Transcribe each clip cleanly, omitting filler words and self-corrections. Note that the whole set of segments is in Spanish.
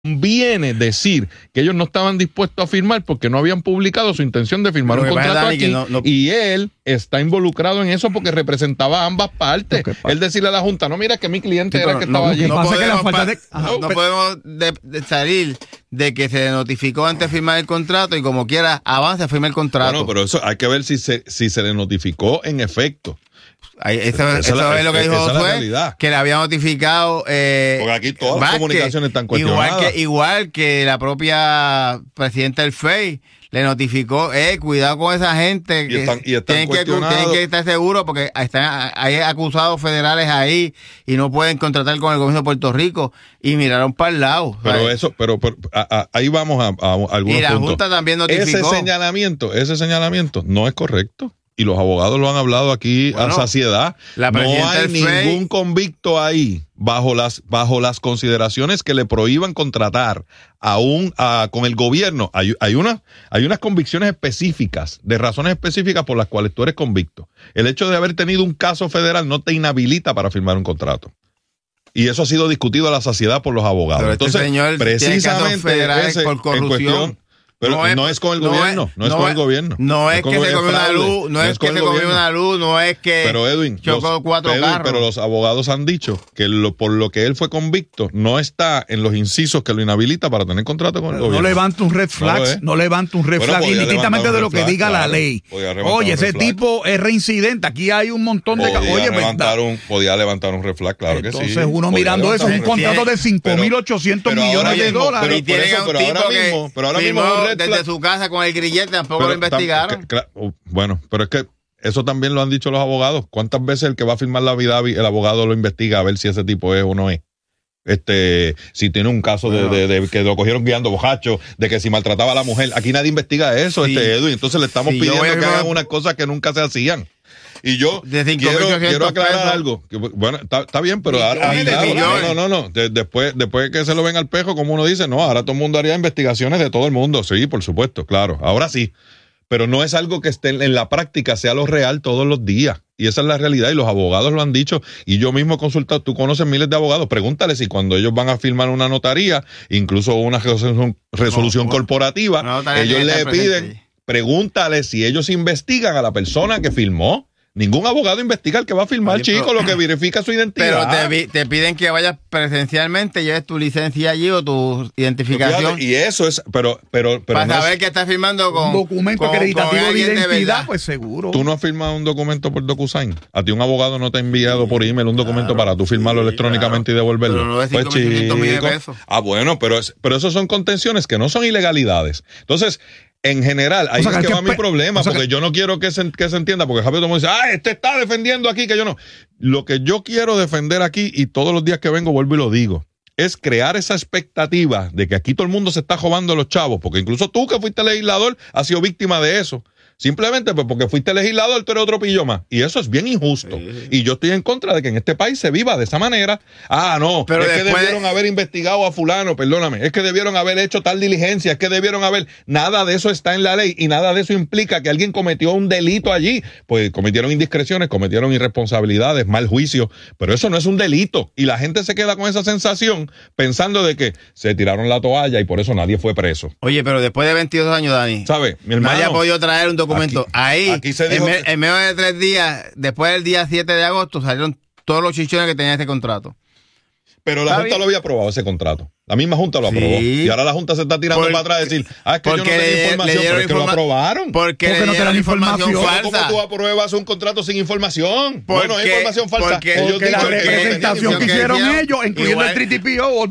Viene decir que ellos no estaban dispuestos a firmar porque no habían publicado su intención de firmar un contrato aquí, y él está involucrado en eso porque representaba a ambas partes. Él decirle a la Junta, no, mira que mi cliente era que estaba allí. No podemos salir de que se notificó antes de firmar el contrato y como quiera avance a firmar el contrato. Bueno, pero eso hay que ver si se le notificó en efecto. Eso es lo que dijo Josué, que le había notificado. Porque aquí todas las comunicaciones están cuestionadas. Igual que la propia presidenta del FEI le notificó, cuidado con esa gente. Tienen que estar seguros porque hay acusados federales ahí y no pueden contratar con el gobierno de Puerto Rico, y miraron para el lado. Pero ahí vamos a algunos puntos. Y la Junta también notificó. Ese señalamiento no es correcto. Y los abogados lo han hablado aquí a saciedad. No hay ningún convicto ahí bajo las consideraciones que le prohíban contratar con el gobierno. Hay unas convicciones específicas, de razones específicas por las cuales tú eres convicto. El hecho de haber tenido un caso federal no te inhabilita para firmar un contrato. Y eso ha sido discutido a la saciedad por los abogados. Pero entonces, señor precisamente federales por corrupción. Pero no es con el gobierno, no es con el gobierno. No es que se comió una luz, no es que pero Edwin, chocó cuatro carros. Pero los abogados han dicho que por lo que él fue convicto no está en los incisos que lo inhabilita para tener contrato con el gobierno. No levanta un red flag, no levanta un red flag, indistintamente de lo que diga la ley. Oye, ese tipo es reincidente, aquí hay un montón de... Podía levantar un red flag, claro que sí. Entonces uno mirando eso, un contrato de 5.800 millones de dólares. Pero ahora mismo desde su casa con el grillete tampoco lo investigaron. Bueno, pero es que eso también lo han dicho los abogados. ¿Cuántas veces el que va a firmar la affidavit, el abogado lo investiga a ver si ese tipo es o no es? Si tiene un caso de que lo cogieron guiando borracho, de que si maltrataba a la mujer. Aquí nadie investiga eso, Edwin. Entonces le estamos pidiendo que hagan unas cosas que nunca se hacían. Y yo quiero aclarar algo. Bueno, está bien, pero ahora no. Después que se lo ven al pejo, como uno dice, no, ahora todo el mundo haría investigaciones de todo el mundo. Sí, por supuesto, claro. Ahora sí. Pero no es algo que esté en la práctica, sea lo real todos los días. Y esa es la realidad, y los abogados lo han dicho. Y yo mismo he consultado, tú conoces miles de abogados, pregúntale si cuando ellos van a firmar una notaría, incluso una resolución corporativa, ellos le piden, pregúntale si ellos investigan a la persona que firmó. Ningún abogado investiga al que va a firmar, lo que verifica su identidad. Pero te piden que vayas presencialmente, lleves tu licencia allí o tu identificación. Y eso es, pero para saber que estás firmando con un documento acreditativo de identidad, pues seguro. Tú no has firmado un documento por DocuSign. A ti un abogado no te ha enviado por email un documento para tú firmarlo electrónicamente y devolverlo. Pero no es 5.800.000 pesos. Bueno, pero eso son contenciones que no son ilegalidades. Entonces, en general, ahí es que va mi problema, porque yo no quiero que se entienda, porque Javier Tomás dice, este está defendiendo aquí, que yo no. Lo que yo quiero defender aquí, y todos los días que vengo vuelvo y lo digo, es crear esa expectativa de que aquí todo el mundo se está jodando a los chavos, porque incluso tú que fuiste legislador has sido víctima de eso. Simplemente pues porque fuiste legislador, tú eres otro pillo más. Y eso es bien injusto. Y yo estoy en contra de que en este país se viva de esa manera. No, pero es que debieron haber investigado a fulano, perdóname. Es que debieron haber hecho tal diligencia, es que debieron haber... Nada de eso está en la ley y nada de eso implica que alguien cometió un delito allí. Pues cometieron indiscreciones, cometieron irresponsabilidades, mal juicio. Pero eso no es un delito. Y la gente se queda con esa sensación pensando de que se tiraron la toalla y por eso nadie fue preso. Oye, pero después de 22 años, Dani, ¿sabes? Mi hermano, no haya podido traer un documento. Aquí se dijo en menos de 3 días, después del día 7 de agosto, salieron todos los chichones que tenía este contrato. Pero la Junta lo había aprobado, ese contrato. La misma Junta lo aprobó. Y ahora la Junta se está tirando para atrás a decir, es que yo no tenía información, pero es que lo aprobaron. Porque no tenían información falsa. ¿Cómo tú apruebas un contrato sin información? No es información falsa. Porque la representación que hicieron ellos, incluyendo el TTPO,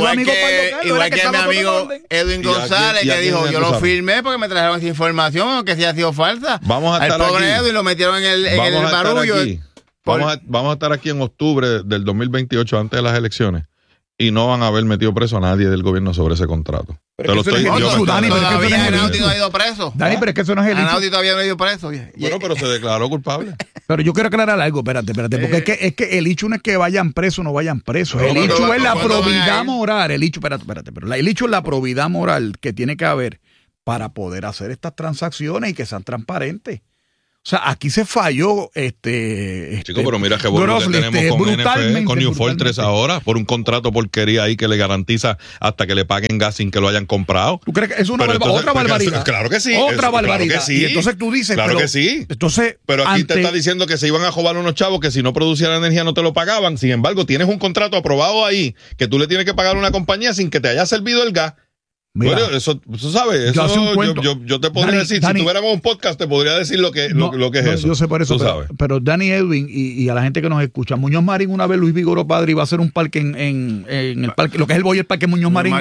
igual que mi amigo Edwin González, que dijo, yo lo firmé porque me trajeron esa información, aunque sí ha sido falsa. Vamos a estar aquí. Al pobre Edwin lo metieron en el barullo. Vamos a estar aquí en octubre del 2028, antes de las elecciones, y no van a haber metido preso a nadie del gobierno sobre ese contrato. Dani, pero Anaudi no ha ido preso. Dani, pero es que eso no es el hecho. Anaudi todavía no ha ido preso. Bueno, pero se declaró culpable. Pero yo quiero aclarar algo, espérate, porque es que el hecho no es que vayan presos o no vayan presos. El hecho es la probidad moral. El hecho, pero el hecho es la probidad moral que tiene que haber para poder hacer estas transacciones y que sean transparentes. O sea, aquí se falló Chico, pero mira qué bueno que tenemos con NFE, con New Fortress ahora, por un contrato porquería ahí que le garantiza hasta que le paguen gas sin que lo hayan comprado. ¿Tú crees que es otra barbaridad? Claro que sí. Otra barbaridad. Claro que sí. Y entonces tú dices, claro que sí. Entonces, pero aquí te está diciendo que se iban a joder unos chavos que si no producían energía no te lo pagaban. Sin embargo, tienes un contrato aprobado ahí que tú le tienes que pagar a una compañía sin que te haya servido el gas. Mira, bueno, eso sabes, yo te podría decir, Dani, si tuviéramos un podcast te podría decir lo que es eso. Yo sé por eso, pero Dani Edwin y a la gente que nos escucha, Muñoz Marín una vez Luis Vigoró Padre iba a hacer un parque en el parque, lo que es el Boyer Parque Muñoz Marín.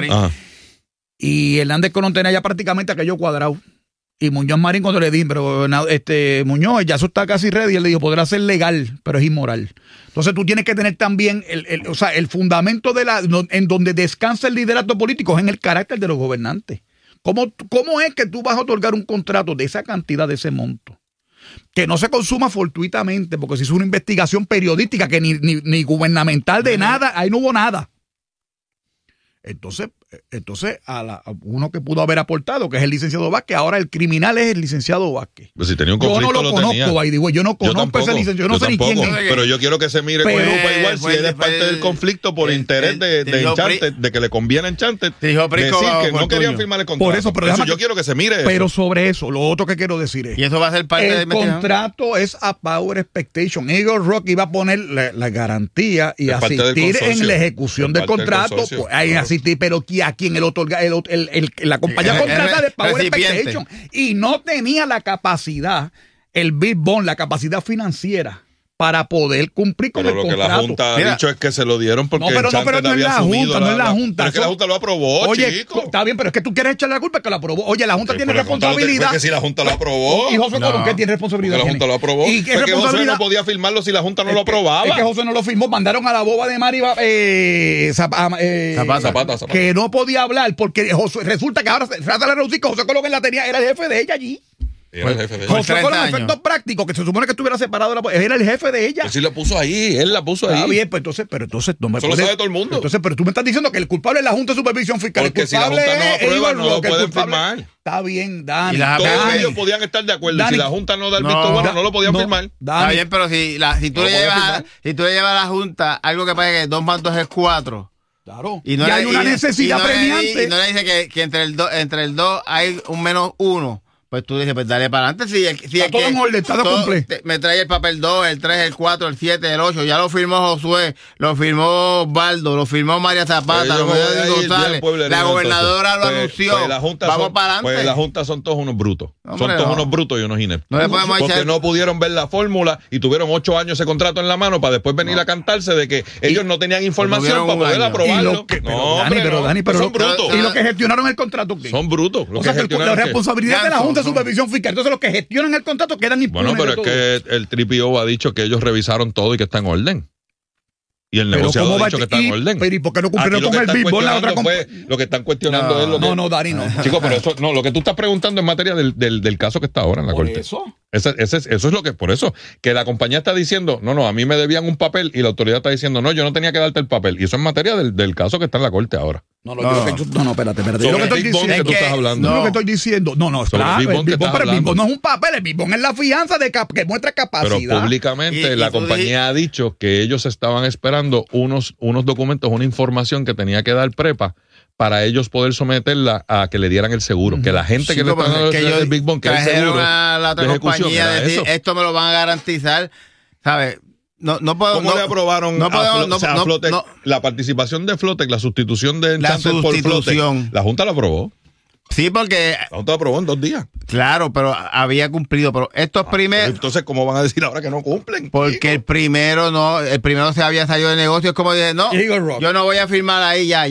Y Hernández Colón tenía ya prácticamente aquello cuadrado. Y Muñoz Marín cuando le dije, pero Muñoz, ya eso está casi ready, él le dijo, podrá ser legal, pero es inmoral. Entonces tú tienes que tener también el fundamento en donde descansa el liderato político es en el carácter de los gobernantes. ¿Cómo es que tú vas a otorgar un contrato de esa cantidad, de ese monto? Que no se consuma fortuitamente, porque si es una investigación periodística que ni gubernamental de nada, ahí no hubo nada. Entonces a uno que pudo haber aportado, que es el licenciado Vázquez, ahora el criminal es el licenciado Vázquez. Pues si tenía un conflicto, yo no lo conozco, yo no conozco ese licenciado, yo no sé ni quién es. Pero yo quiero que se mire con lupa igual si él es parte del conflicto por interés de Enchanted, de que le conviene a Enchanted, decir que no querían firmar el contrato. Por eso yo quiero que se mire eso. Pero sobre eso, lo otro que quiero decir es, y eso va a ser parte del contrato es a power expectation. Eagle Rock iba a poner la garantía y asistir en la ejecución del contrato, pues ahí asistir, pero ¿a quién el otorga? La compañía contrata de Power Expectation y no tenía la capacidad, el Big Bond, la capacidad financiera para poder cumplir con el contrato. Pero lo que la Junta ha dicho es que se lo dieron porque no es la Junta. Pero es que la Junta lo aprobó, oye, chico. Está bien, pero es que tú quieres echarle la culpa que lo aprobó. Oye, la Junta tiene responsabilidad. Porque si la Junta lo aprobó. ¿Y José Colón qué tiene responsabilidad? Porque la Junta lo aprobó. ¿Y qué responsabilidad? José no podía firmarlo si la Junta no lo aprobaba. Es que José no lo firmó. Mandaron a la boba de Mariba Zapata. Que no podía hablar porque resulta que ahora trata de reducir que José Colón la tenía, era el jefe de ella allí. Era el jefe de ella. José Colón, efectos prácticos, que se supone que estuviera separado, era el jefe de ella. Pero si lo puso ahí, él la puso ahí. Está bien, pues entonces no me eso lo sabe todo el mundo. Entonces, pero tú me estás diciendo que el culpable es la Junta de Supervisión Fiscal. Porque si la Junta no aprueba, no lo pueden firmar. Está bien, Dani. Todos ellos podían estar de acuerdo. Si la Junta no da el visto bueno, no lo podían firmar. Está bien, pero si tú le llevas a la Junta algo que pasa que 2 más 2 es 4. Claro. Y hay una necesidad premiante. Y no le dice que entre el 2 hay un menos 1. Pues tú dices, pues dale para adelante. Si está todo en orden, está todo completo. Me trae el papel 2, el 3, el 4, el 7, el 8. Ya lo firmó Josué, lo firmó Osvaldo, lo firmó María Zapata, lo firmó González. La gobernadora lo anunció. Vamos para adelante. Pues la Junta son todos unos brutos. Son todos unos brutos y unos ineptos. No le podemos porque no pudieron ver la fórmula y tuvieron 8 años ese contrato en la mano para después venir a cantarse de que ellos no tenían información para poder aprobarlo. Dani, pero son brutos. ¿Y los que gestionaron el contrato qué? Son brutos. O sea, la responsabilidad de la Junta de Supervisión Fiscal. Entonces los que gestionan el contrato quedan impunes. Bueno, pero es que el TPO ha dicho que ellos revisaron todo y que está en orden. Y el negociador ha dicho que está en orden. Pero ¿y por qué no cumplieron con el Big Bond la otra compañía? Lo que están cuestionando es lo que... No, Dani, no. Chicos, pero eso, no, lo que tú estás preguntando en materia del caso que está ahora en la corte. Eso es lo que, por eso, que la compañía está diciendo, no, a mí me debían un papel y la autoridad está diciendo, no, yo no tenía que darte el papel. Y eso es materia del caso que está en la corte ahora. Espérate. Yo lo que estoy diciendo que tú estás hablando. Lo que estoy diciendo, espera, el Big Bond no es un papel, el Big Bond es la fianza que muestra capacidad. Pero públicamente la compañía ha dicho que ellos estaban esperando unos documentos, una información que tenía que dar Prepa para ellos poder someterla a que le dieran el seguro. Que la gente que le está dando el Big Bond, que es el seguro a la otra de compañía decir, esto me lo van a garantizar, ¿sabes? No puedo. ¿Cómo le aprobaron a Flotec la participación de Flotec, la sustitución de Enchanted por Flotec? La Junta lo aprobó. Sí, porque... La Junta lo aprobó en 2 días. Claro, pero había cumplido. Pero estos primeros... Entonces, ¿cómo van a decir ahora que no cumplen? Porque el primero se había salido de negocio. Es como dije, no, yo no voy a firmar ahí ya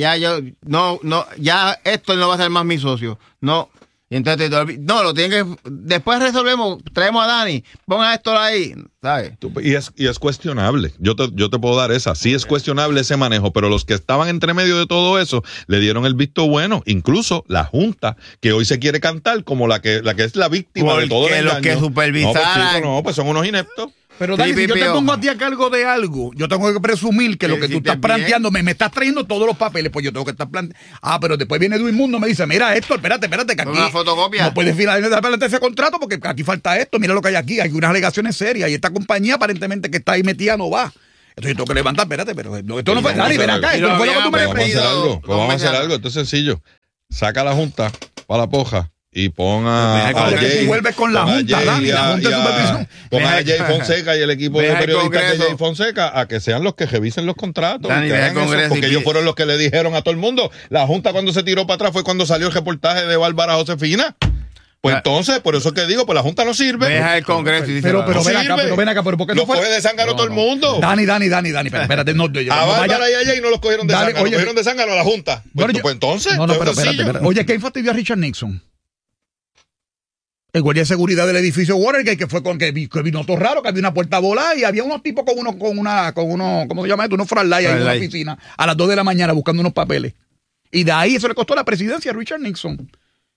esto no va a ser más mi socio. No. Y entonces, lo tienen que... Después resolvemos, traemos a Dani, ponga esto ahí, ¿sabes? Y es cuestionable. Yo te puedo dar esa. Sí es cuestionable ese manejo, pero los que estaban entre medio de todo eso le dieron el visto bueno. Incluso la Junta, que hoy se quiere cantar como la que es la víctima de todo el engaño. Los que supervisaran... pues son unos ineptos. Pero Dani, si yo te pongo a ti a cargo de algo, yo tengo que presumir que lo que tú estás planteando, me estás trayendo todos los papeles, pues yo tengo que estar planteando. Pero después viene Edwin Mundo y me dice, mira esto, espérate, que aquí una fotocopia. No puedes finalizar ese contrato porque aquí falta esto, mira lo que hay aquí, hay unas alegaciones serias y esta compañía aparentemente que está ahí metida no va. Entonces yo tengo que levantar, espérate, pero esto no fue, Dani, ven acá, esto no fue lo que tú me habías pedido. Vamos a hacer algo, esto es sencillo. Saca la Junta para la poja. Y pon a Jay. Vuelve con la Junta, Dani, la Junta de Supervisión. Pon a Jay Fonseca y el equipo de periodistas de Jay Fonseca a que sean los que revisen los contratos. Dani, porque ellos fueron los que le dijeron a todo el mundo. La Junta cuando se tiró para atrás fue cuando salió el reportaje de Bárbara Josefina. Pues entonces, por eso que digo, pues la Junta no sirve. Deja el Congreso y dice, pero ven acá, pero ¿por qué no fue? Los coge de zángano todo el mundo. Dani, espérate, no. A Bárbara y a Jay no los cogieron de zángano, los cogieron de zángano a la Junta. Pues entonces, no, pero espérate. Oye, ¿quién fastidió a Richard Nixon? El guardia de seguridad del edificio Watergate, que fue con que vino todo raro, que había una puerta volada y había unos tipos con uno, ¿cómo se llama esto? Unos flashlights ahí en la oficina a las 2 de la mañana buscando unos papeles. Y de ahí eso le costó la presidencia a Richard Nixon.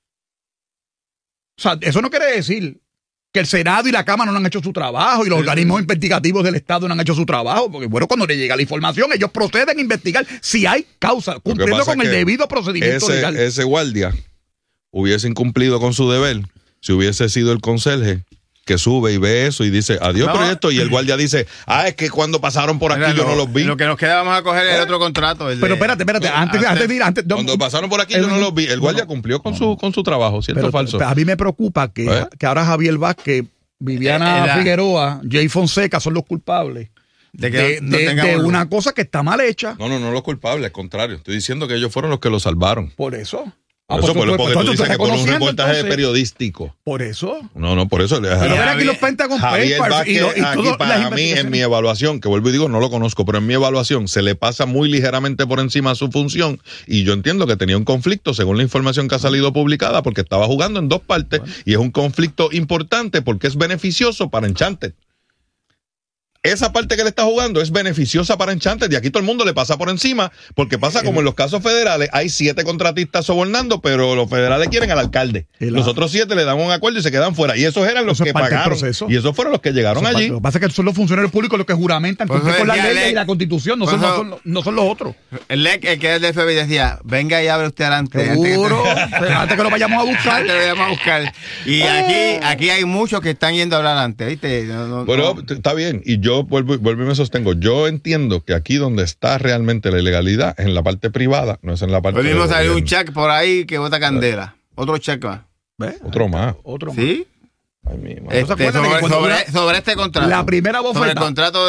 O sea, eso no quiere decir que el Senado y la Cámara no han hecho su trabajo y los organismos investigativos del Estado no han hecho su trabajo, porque bueno, cuando le llega la información, ellos proceden a investigar si hay causa, cumpliendo con el debido procedimiento legal. Ese guardia hubiese incumplido con su deber si hubiese sido el conserje que sube y ve eso y dice, adiós proyecto, y el guardia dice, es que cuando pasaron por aquí yo no los vi. Lo que nos queda vamos a coger el otro contrato. Pero espérate, cuando pasaron por aquí yo no los vi. El guardia cumplió con su trabajo, ¿cierto o falso? A mí me preocupa que ahora Javier Vázquez, Viviana Figueroa, Jay Fonseca son los culpables de una cosa que está mal hecha. No los culpables, al contrario. Estoy diciendo que ellos fueron los que lo salvaron. Por eso. Eso porque tú dices que por un reportaje periodístico. ¿Por eso? No, por eso. Pero ven aquí los Pentagon Papers y aquí para mí, en mi evaluación, que vuelvo y digo, no lo conozco, pero en mi evaluación se le pasa muy ligeramente por encima su función y yo entiendo que tenía un conflicto, según la información que ha salido publicada, porque estaba jugando en dos partes y es un conflicto importante porque es beneficioso para Enchanted. Esa parte que le está jugando es beneficiosa para Enchanted y aquí todo el mundo le pasa por encima porque pasa como en los casos federales, hay 7 contratistas sobornando, pero los federales quieren al alcalde. Los otros 7 le dan un acuerdo y se quedan fuera. Y esos eran los que pagaron. Y esos fueron los que llegaron allí. Lo que pasa es que son los funcionarios públicos los que juramentan cumplir con la ley y la Constitución, no son los otros. El que es del FBI decía, venga y abre usted adelante. Seguro, antes que lo vayamos a buscar. Y aquí hay muchos que están yendo a hablar antes, ¿viste? Bueno, está bien. Y yo vuelvo y me sostengo. Yo entiendo que aquí donde está realmente la ilegalidad es en la parte privada, no es en la parte hoy mismo salió un check por ahí que bota candela. Otro check más. ¿Ves? Otro más. ¿Sí? Ay, sobre este contrato. La primera bofeta. Sobre el contrato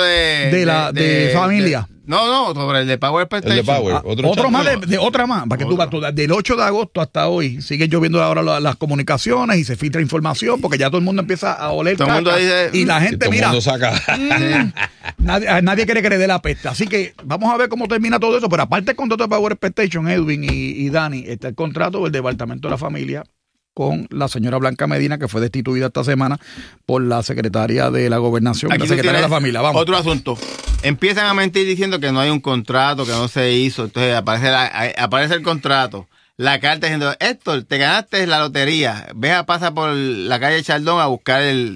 de familia. No, sobre el de Power Station. El de Power. Otro más, otra más. Para que tú vas, del 8 de agosto hasta hoy, siguen lloviendo ahora las comunicaciones y se filtra información porque ya todo el mundo empieza a oler todo caca, dice, y la gente, mira. Todo el mundo saca. Nadie quiere que le dé la peste. Así que vamos a ver cómo termina todo eso. Pero aparte del contrato de Power Station, Edwin y Dani, está el contrato del Departamento de la Familia con la señora Blanca Medina, que fue destituida esta semana por la secretaria de la Gobernación, la secretaria de la Familia. Vamos. Otro asunto. Empiezan a mentir diciendo que no hay un contrato, que no se hizo. Entonces aparece el contrato. La carta diciendo, Héctor, te ganaste la lotería. Pasa por la calle Chaldón a buscar el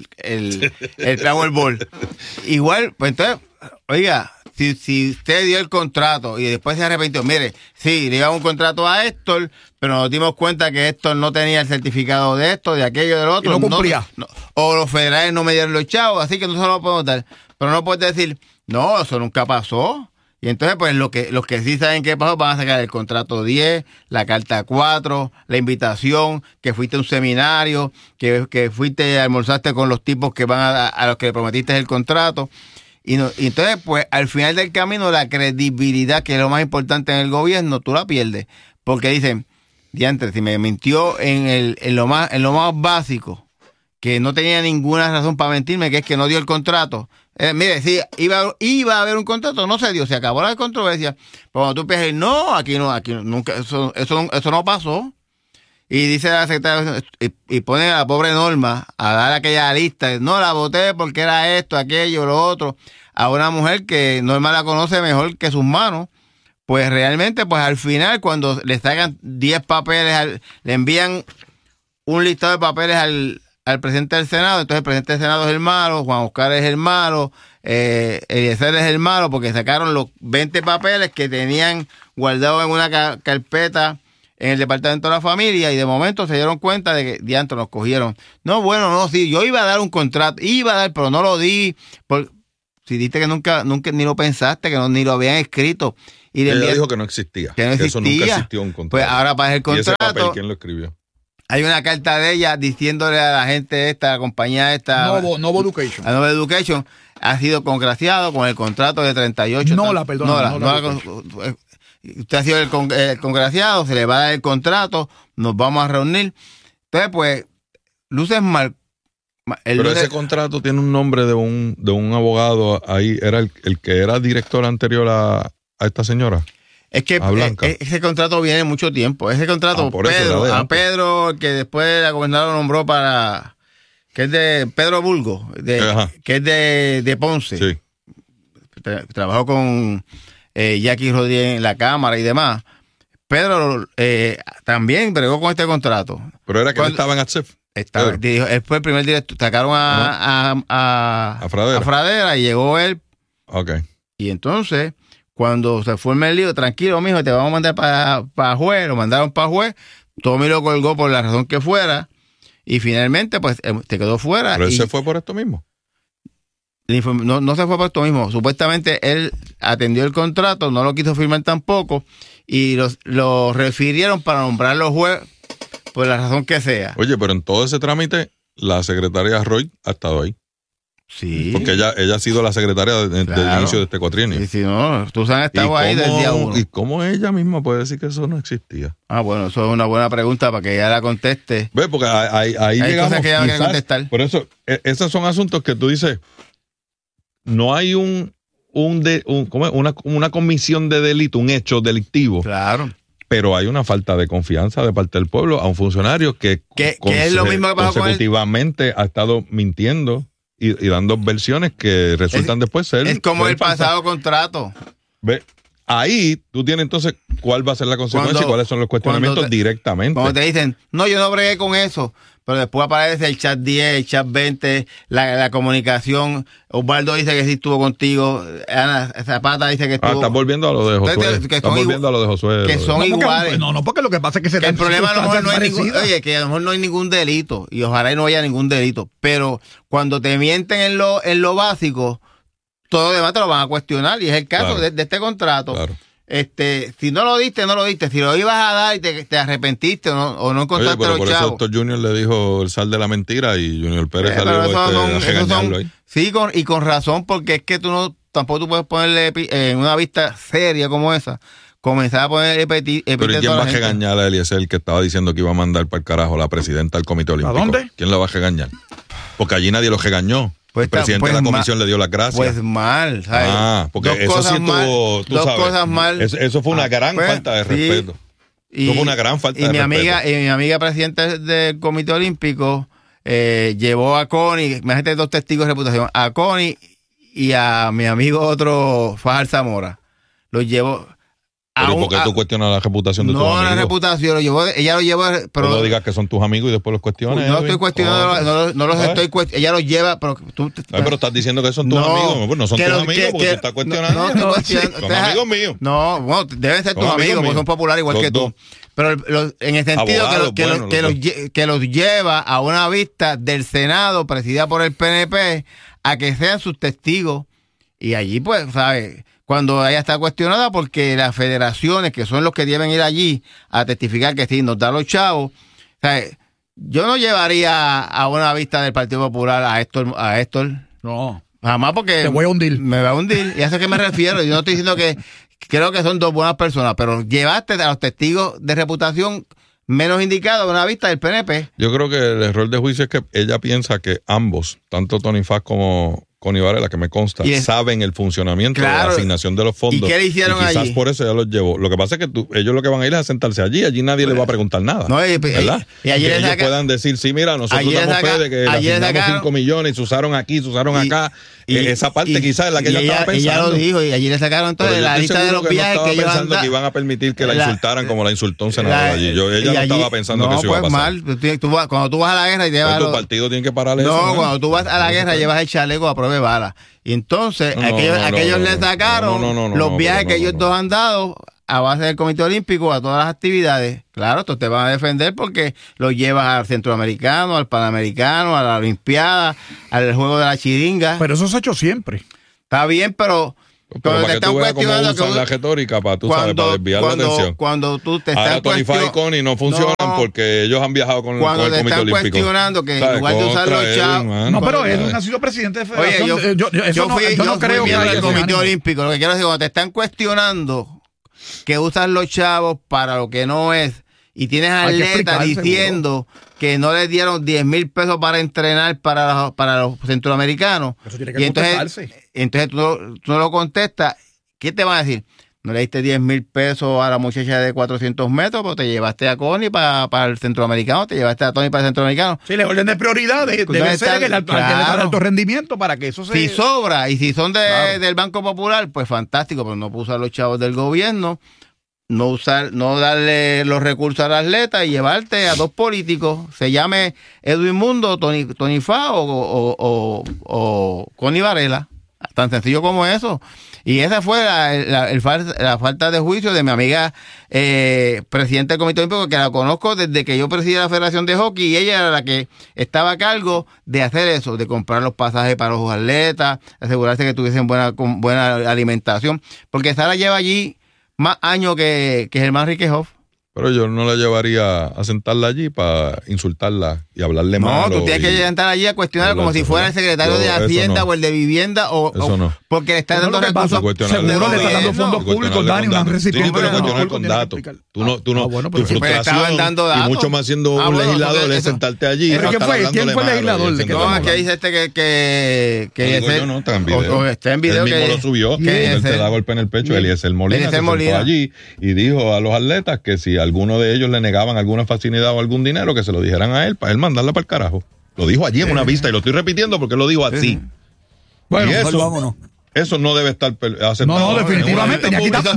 Powerball. Igual, pues entonces, oiga, si usted dio el contrato y después se arrepintió, mire, sí, le íbamos un contrato a Héctor, pero nos dimos cuenta que Héctor no tenía el certificado de esto, de aquello, del otro. Y no cumplía. O los federales no me dieron los chavos, así que no se lo podemos dar. Pero no puedes decir, no, eso nunca pasó. Y entonces, pues, los que sí saben qué pasó van a sacar el contrato 10, la carta 4, la invitación, que fuiste a un seminario, que fuiste, almorzaste con los tipos que van a los que le prometiste el contrato. Y entonces, pues, al final del camino, la credibilidad, que es lo más importante en el gobierno, tú la pierdes. Porque dicen, diantre, si me mintió en lo más básico, que no tenía ninguna razón para mentirme, que es que no dio el contrato. Mire, sí, iba a haber un contrato, no se dio, se acabó la controversia. Pero cuando tú piensas, no, aquí nunca, eso no pasó. Y dice la secretaria, y pone a la pobre Norma a dar aquella lista. No, la voté porque era esto, aquello, lo otro. A una mujer que Norma la conoce mejor que sus manos. Pues realmente, pues al final, cuando le sacan 10 papeles, le envían un listado de papeles al presidente del Senado, entonces el presidente del Senado es el malo, Juan Oscar es el malo, Eliezer es el malo, porque sacaron los 20 papeles que tenían guardados en una carpeta en el Departamento de la Familia, y de momento se dieron cuenta de que diantre nos cogieron. No, bueno, no, sí, yo iba a dar un contrato, pero no lo di, si diste que nunca ni lo pensaste, que ni lo habían escrito. Y ella dijo que no existía, que eso nunca existió un contrato. Pues ahora para el contrato. ¿Y ese papel quién lo escribió? Hay una carta de ella diciéndole a la gente esta, a la compañía esta. Novo Education. A Novo Education ha sido congraciado con el contrato de 38. Usted ha sido el congraciado, se le va a dar el contrato, nos vamos a reunir. Entonces, pues, luces mal. Pero ese contrato tiene un nombre de un abogado ahí, era el que era director anterior a esta señora. Es que ese contrato viene mucho tiempo. Ese contrato, Pedro, que después la gobernadora nombró que es de Pedro Bulgo, que es de Ponce. Sí. Trabajó con Jackie Rodríguez en la Cámara y demás. Pedro también bregó con este contrato. Pero era que él estaba en ATSEF. Él fue el primer director. Sacaron a Fradera y llegó él. Okay. Y entonces, cuando se forma el lío, tranquilo, mijo, te vamos a mandar para juez. Lo mandaron para juez. Tommy lo colgó por la razón que fuera. Y finalmente, pues, te quedó fuera. Pero él se fue por esto mismo. No se fue por esto mismo. Supuestamente él atendió el contrato, no lo quiso firmar tampoco. Y lo refirieron para nombrarlo juez por la razón que sea. Oye, pero en todo ese trámite, la secretaria Roy ha estado ahí. Sí. Porque ella ha sido la secretaria desde el inicio de este cuatrienio. Y si no, tú has estado ahí desde el día 1. ¿Y cómo ella misma puede decir que eso no existía? Bueno, eso es una buena pregunta para que ella la conteste. Ve, porque ahí hay llegamos, cosas que ella no quiere contestar. Por eso, esos son asuntos que tú dices, no hay una comisión de delito, un hecho delictivo. Claro. Pero hay una falta de confianza de parte del pueblo a un funcionario que es lo mismo que pasó consecutivamente ha estado mintiendo y dando versiones que resultan después ser. Es como el pasado contrato. Ve, ahí tú tienes entonces cuál va a ser la consecuencia y cuáles son los cuestionamientos directamente. Cuando te dicen, no, yo no bregué con eso, pero después aparece el chat 10, el chat 20, la comunicación. Osvaldo dice que sí estuvo contigo. Ana Zapata dice que estuvo. Estás volviendo a lo de Josué. Estás volviendo a lo de Josué. Que son iguales. No, porque lo que pasa es que el problema a lo mejor no hay ningún. Oye, que a lo mejor no hay ningún delito. Y ojalá no haya ningún delito. Pero cuando te mienten en lo básico, todo lo demás te lo van a cuestionar. Y es el caso de este contrato. Claro. Si no lo diste, no lo diste. Si lo ibas a dar y te arrepentiste o no encontraste los chavos. Por eso Doctor Junior le dijo el sal de la mentira y Junior Pérez salió a regañarlo ahí. Sí, y con razón, porque es que tampoco tú puedes ponerle en una vista seria como esa, comenzar a poner epítetos. Pero ¿y quién va a regañar a Eliezer, que estaba diciendo que iba a mandar para el carajo a la presidenta del Comité Olímpico? ¿A dónde? ¿Quién la va a regañar? Porque allí nadie lo regañó. El presidente de la comisión le dio las gracias. Pues mal, ¿sabes? Porque eso sí tuvo, tú sabes. Cosas mal. Eso fue una gran falta de respeto. Eso fue una gran falta de respeto. Y mi amiga presidenta del Comité Olímpico llevó a Connie, imagínate 2 testigos de reputación, a Connie y a mi amigo otro Fajar Zamora. Los llevó. ¿Pero por qué tú cuestionas la reputación de tus amigos? No, la reputación, ella lo lleva. Pero no digas que son tus amigos y después los cuestiones. No estoy cuestionando, no los estoy cuestionando. Ella los lleva, pero tú. Pero estás diciendo que son tus amigos. Pues no son tus amigos porque tú estás cuestionando. No, son amigos míos. No, bueno, deben ser tus amigos porque son populares igual que tú. Pero en el sentido que los lleva a una vista del Senado presidida por el PNP a que sean sus testigos. Y allí, pues, ¿sabes? Cuando ella está cuestionada porque las federaciones, que son los que deben ir allí a testificar que sí, nos da los chavos, ¿sabes? Yo no llevaría a una vista del Partido Popular a Héctor. No. Jamás, porque te voy a hundir. Me va a hundir. Y a eso es que me refiero. Yo no estoy diciendo que creo que son 2 buenas personas, pero llevaste a los testigos de reputación menos indicados a una vista del PNP. Yo creo que el error de juicio es que ella piensa que ambos, tanto Tony Fass como Connie Varela, que me consta, saben el funcionamiento de la asignación de los fondos. ¿Y qué le hicieron quizás allí? Por eso ya los llevó. Lo que pasa es que ellos lo que van a ir es a sentarse allí nadie les va a preguntar nada. No, ¿verdad? Y allí que ellos puedan decir, sí, mira, nosotros damos fe de que asignamos 5 millones y se usaron aquí, se usaron acá. Esa parte quizás es la que ella estaba pensando. Ella lo dijo, y allí le sacaron entonces la lista de los viajes que ellos pensando que iban a permitir que la insultaran como la insultó un senador allí. Ella no estaba pensando que eso iba a pasar. Mal. Cuando tú vas a la guerra y te llevas... Tu partido tiene que pararle eso. No, cuando tú vas a la guerra llevas el chaleco a prueba de bala. Y entonces aquellos le sacaron los viajes que ellos dos han dado a base del Comité Olímpico a todas las actividades. Claro, estos te van a defender porque los llevas al Centroamericano, al Panamericano, a la Olimpiada, al Juego de la Chiringa. Pero eso se ha hecho siempre. Está bien, pero para que tú veas cómo usan la retórica para desviar la atención. Cuando tú te estás ahora Tony Fay y Connie no funcionan porque ellos han viajado con el Comité Olímpico. Cuando te están cuestionando que en lugar de usar los chavos... No, pero Edwin ha sido presidente de federación. Oye, yo no creo que haya el Comité Olímpico. Lo que quiero decir, cuando te están cuestionando que usan los chavos para lo que no es, y tienes atletas diciendo que no les dieron 10,000 pesos para entrenar para los centroamericanos. Eso tiene que contestarse. Entonces tú no lo contestas. ¿Qué te van a decir? No le diste 10,000 pesos a la muchacha de 400 metros, pero te llevaste a Connie para el centroamericano, te llevaste a Tony para el centroamericano. Sí, el orden de prioridad debe ser el alto rendimiento para que eso se... Si sobra, y si son del Banco Popular, pues fantástico, pero no puso a los chavos del gobierno. No darle los recursos al atleta y llevarte a dos políticos, se llame Edwin Mundo, Tony Fay o Connie Varela, tan sencillo como eso. Y esa fue la falta de juicio de mi amiga presidenta del Comité Olímpico, que la conozco desde que yo presidía la Federación de Hockey, y ella era la que estaba a cargo de hacer eso, de comprar los pasajes para los atletas, asegurarse que tuviesen buena alimentación, porque Sara lleva allí más años que Germán Riquejoff. Pero yo no la llevaría a sentarla allí para insultarla y hablarle mal. No, tú tienes que sentar allí a cuestionarla como si fuera el secretario de Hacienda o el de Vivienda porque le está dando recursos. Seguro le está dando fondos públicos, Dani, una reciprocidad. Cuestionar con datos. Tu frustración dando datos. Y mucho más siendo un legislador es sentarte allí. ¿Quién fue el legislador? No, aquí dice que no, está en video. Está en video. Él mismo lo subió. Él te da golpe en el pecho. Eliezer Molina se sentó allí y dijo a los atletas que si alguno de ellos le negaban alguna facilidad o algún dinero, que se lo dijeran a él, para él mandarla para el carajo. Lo dijo allí en una vista y lo estoy repitiendo porque lo dijo así. Bueno, vámonos. Eso no debe estar aceptado. No, definitivamente.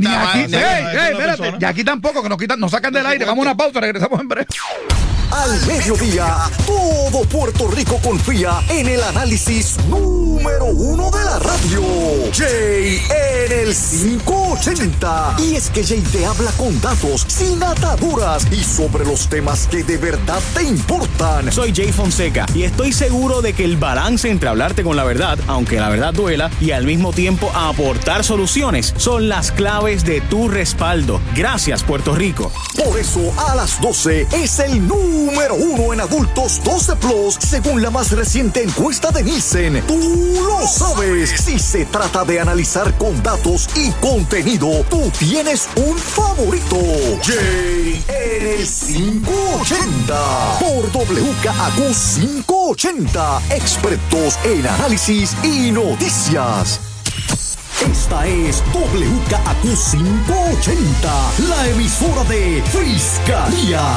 Y aquí tampoco, que nos sacan del aire. Vamos a una pausa, regresamos en breve. Al mediodía, todo Puerto Rico confía en el análisis número 1 de la radio. Jay en el 580. Y es que Jay te habla con datos, sin ataduras y sobre los temas que de verdad te importan. Soy Jay Fonseca y estoy seguro de que el balance entre hablarte con la verdad, aunque la verdad duela, y al mismo tiempo aportar soluciones son las claves de tu respaldo. Gracias, Puerto Rico. Por eso, a las 12 es el número 1 en adultos 12+, según la más reciente encuesta de Nielsen. Tú lo sabes. Si se trata de analizar con datos y contenido, tú tienes un favorito. Jay en el 580. Por WKAQ 580. Expertos en análisis y noticias. Esta es WKAQ 580, la emisora de Fiscalía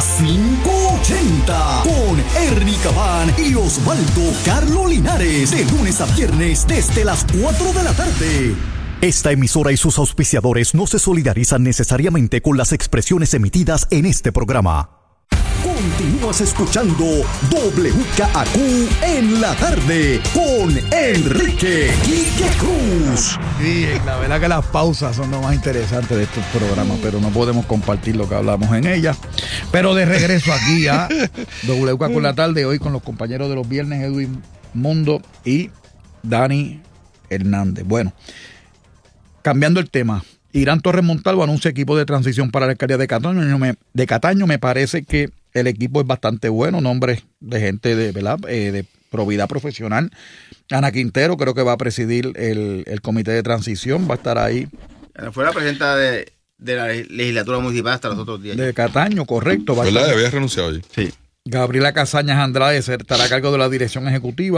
580, con Ernie Cabán y Osvaldo Carlo Linares, de lunes a viernes desde las 4 de la tarde. Esta emisora y sus auspiciadores no se solidarizan necesariamente con las expresiones emitidas en este programa. Continúas escuchando WKAQ en la tarde con Enrique Quique Cruz. Sí, la verdad que las pausas son lo más interesante de estos programas, pero no podemos compartir lo que hablamos en ellas. Pero de regreso aquí a WKAQ en la tarde, hoy con los compañeros de los viernes, Edwin Mundo y Dani Hernández. Bueno, cambiando el tema, Irán Torres Montalvo anuncia equipo de transición para la alcaldía de Cataño. Me parece que el equipo es bastante bueno, nombres de gente de probidad profesional. Ana Quintero creo que va a presidir el comité de transición, va a estar ahí. Fue la presidenta de la legislatura municipal hasta los otros días. De Cataño, correcto. ¿Verdad? Había renunciado allí. Sí. Gabriela Casañas Andrade estará a cargo de la dirección ejecutiva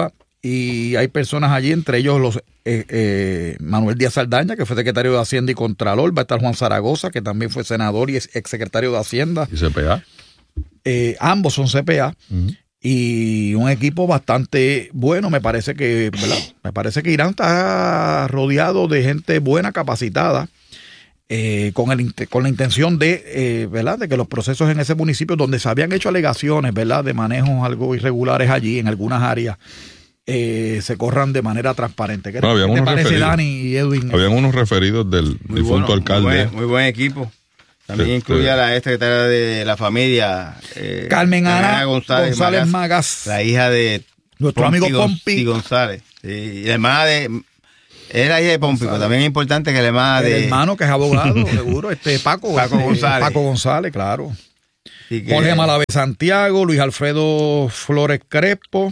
y hay personas allí, entre ellos Manuel Díaz Saldaña, que fue secretario de Hacienda y Contralor, va a estar Juan Zaragoza, que también fue senador y es exsecretario de Hacienda. ¿Y CPA? Ambos son CPA. Y un equipo bastante bueno. Me parece que Irán está rodeado de gente buena, capacitada, con la intención de, ¿verdad?, de que los procesos en ese municipio donde se habían hecho alegaciones, ¿verdad?, de manejos algo irregulares allí en algunas áreas, se corran de manera transparente. ¿Qué te parece, Dani y Edwin? Habían unos referidos del difunto alcalde. Muy buen equipo. También incluye a la secretaria de la familia, Carmen Ana González Magas, la hija de nuestro amigo Pompi González. Y la hermana es la hija de Pompi, pero también es importante que la hermana el hermano, que es abogado, seguro, Paco González, claro. Jorge Malavé Santiago, Luis Alfredo Flores Crespo,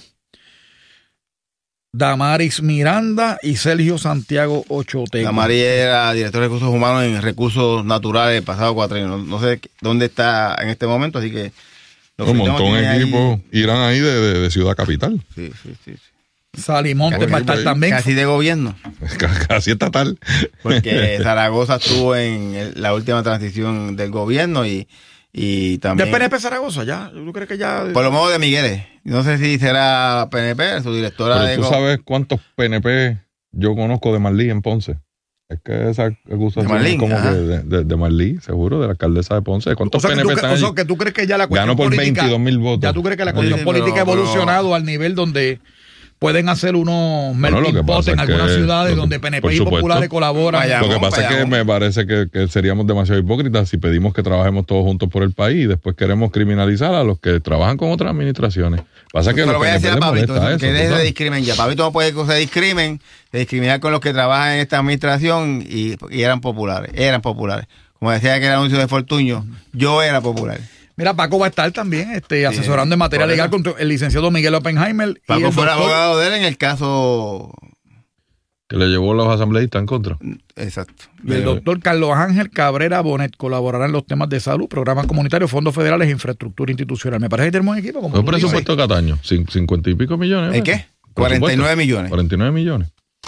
Damaris Miranda y Sergio Santiago Ochoteca. Damaris era director de recursos humanos en recursos naturales el pasado 4 años. No sé dónde está en este momento, así que... Un montón de equipos irán ahí de Ciudad Capital. Sí. Salimonte va a estar también. Casi de gobierno. Casi estatal. Porque Zaragoza estuvo en la última transición del gobierno y también... ¿De PNP Zaragoza ya? ¿Tú crees que ya...? Por lo modo de Migueles. No sé si será PNP, su directora. Pero tú sabes cuántos PNP yo conozco de Marlí en Ponce. Es que esa acusación es como de Marlí, seguro, de la alcaldesa de Ponce. ¿Cuántos PNP están ahí? Que tú crees que ya la cuestión ganó por política, 22,000 votos. Ya tú crees que la cuestión política ha evolucionado al nivel donde pueden hacer unos melting pot en algunas ciudades donde PNP y populares colaboran. Lo que pasa es que me parece que seríamos demasiado hipócritas si pedimos que trabajemos todos juntos por el país y después queremos criminalizar a los que trabajan con otras administraciones. Pasa que lo voy a decir a Pabito, que deje de discrimen ya. Pabito no puede discriminar con los que trabajan en esta administración y eran populares. Como decía que era el anuncio de Fortuño, yo era popular. Mira, Paco va a estar también asesorando en materia legal con el licenciado Miguel Oppenheimer. Paco fue el abogado de él en el caso que le llevó a los asambleístas en contra. Exacto. Y el doctor Carlos Ángel Cabrera Bonet colaborará en los temas de salud, programas comunitarios, fondos federales e infraestructura institucional. Me parece que tenemos un equipo como... ¿El presupuesto de Cataño? 50 y pico millones. ¿El qué? 49 millones. 49 millones.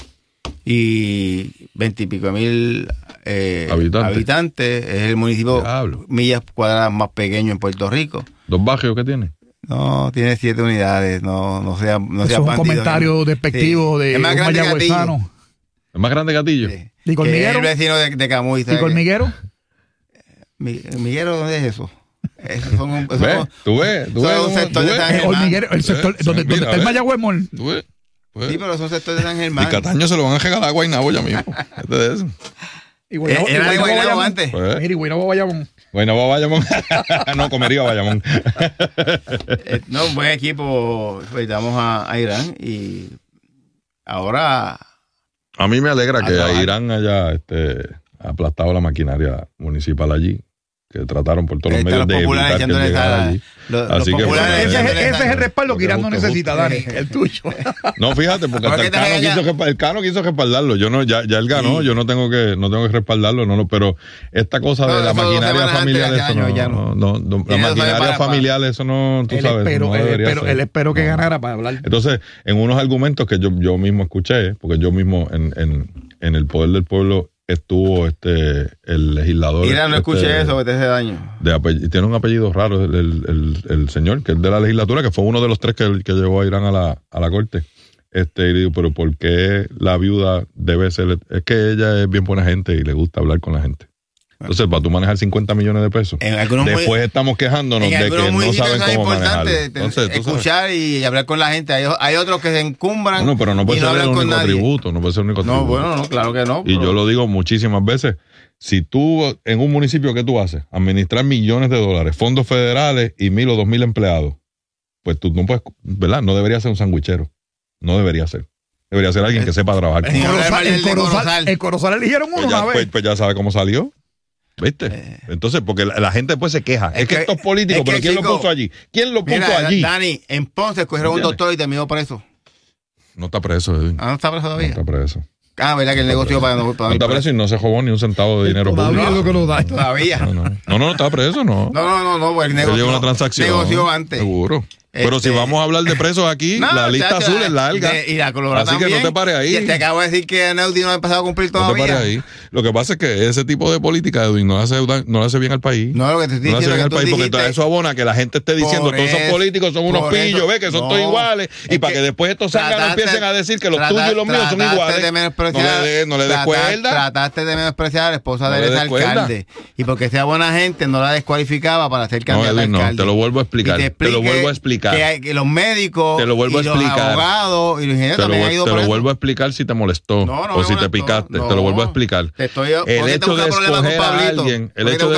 Y 20 y pico mil habitantes. Es el municipio millas cuadradas más pequeño en Puerto Rico. ¿2 barrios que tiene? No, tiene 7 unidades. No sea es un comentario despectivo de un mayagüezano. ¿Es más grande Gatillo? Sí. ¿Y Colmiguero? Es el vecino de Camuy. ¿Y Colmiguero? ¿Miguero dónde es eso? ¿Tú ves? Son un sector de San Germán. El sector donde está el Mayagüez Mall. ¿Tú ves? Sí, pero son sectores de San Germán. Y Cataño se lo van a regalar a Guaynabo ya mismo. ¿De eso? Era de Guaynabo antes. Mira, y Guaynabo Bayamón. Guaynabo Bayamón. No, Comerío Bayamón. No, un buen equipo. Felicitamos a Irán y ahora... A mí me alegra que Irán haya aplastado la maquinaria municipal allí, que trataron por todos los medios de evitar que llegara allí. Así que ese es el respaldo que Irán no necesita, Dani, el tuyo. No, fíjate, porque hasta el Cano quiso respaldarlo. Yo no, ya él ganó, yo no tengo que respaldarlo, pero esta cosa de la maquinaria familiar, eso no, la maquinaria familiar, eso no, tú sabes, no debería ser. Él esperó que ganara para hablar. Entonces, en unos argumentos que yo mismo escuché, porque yo mismo en el Poder del Pueblo estuvo el legislador. Mira, no escuché eso, que te hace daño. Tiene un apellido raro el señor, que es de la legislatura, que fue uno de los 3 que llevó a Irán a la corte. Y digo, pero ¿por qué la viuda debe ser? Es que ella es bien buena gente y le gusta hablar con la gente. Entonces, para tú manejar 50 millones de pesos, después estamos quejándonos de que no saben cómo manejarlo. Entonces, escuchar y hablar con la gente. Hay otros que se encumbran. No, pero no puede ser el único tributo. No puede ser el único tributo. No, bueno, no, claro que no. Y yo lo digo muchísimas veces. Si tú, en un municipio, ¿qué tú haces? Administrar millones de dólares, fondos federales y 1,000 o 2,000 empleados. Pues tú no puedes, ¿verdad? No debería ser un sandwichero. No debería ser. Debería ser alguien que sepa trabajar. El Corozal eligieron uno una vez. Pues ya sabe cómo salió. ¿Viste? Entonces, porque la gente después se queja. Es que estos políticos, pero ¿quién lo puso allí? ¿Quién lo puso allí? Dani, en Ponce escogieron un doctor y terminó preso. No está preso, Edwin. ¿No está preso todavía? No está preso. ¿Verdad que el negocio para no está preso y no se robó ni un centavo de dinero público? Todavía. No, está preso, no. No, pues el negocio. Lleva una transacción. Negoció antes. Seguro. Pero si vamos a hablar de presos aquí, la lista azul es larga. Y la Colorado así también. que no te pares ahí. Y te acabo de decir que Neudi no ha empezado a cumplir todavía. No te pares ahí. Lo que pasa es que ese tipo de política, Edwin, no le hace bien al país. No, lo que te estoy diciendo no le hace bien al país, porque entonces eso abona que la gente esté diciendo todos esos políticos son unos pillos, que son todos iguales. Y para que después estos zánganos empiecen a decir que los tuyos y los míos son iguales. No le des cuerda. Trataste de menospreciar a la esposa del exalcalde. Y porque sea buena gente, no la descualificaba para ser candidata a alcalde. No, te lo vuelvo a explicar. Te lo vuelvo a explicar. Que los médicos te lo vuelvo a explicar. Los abogados y los ingenieros también han ido Te lo vuelvo a explicar si te molestó o si te picaste. Te lo vuelvo a explicar. El hecho de escoger a alguien.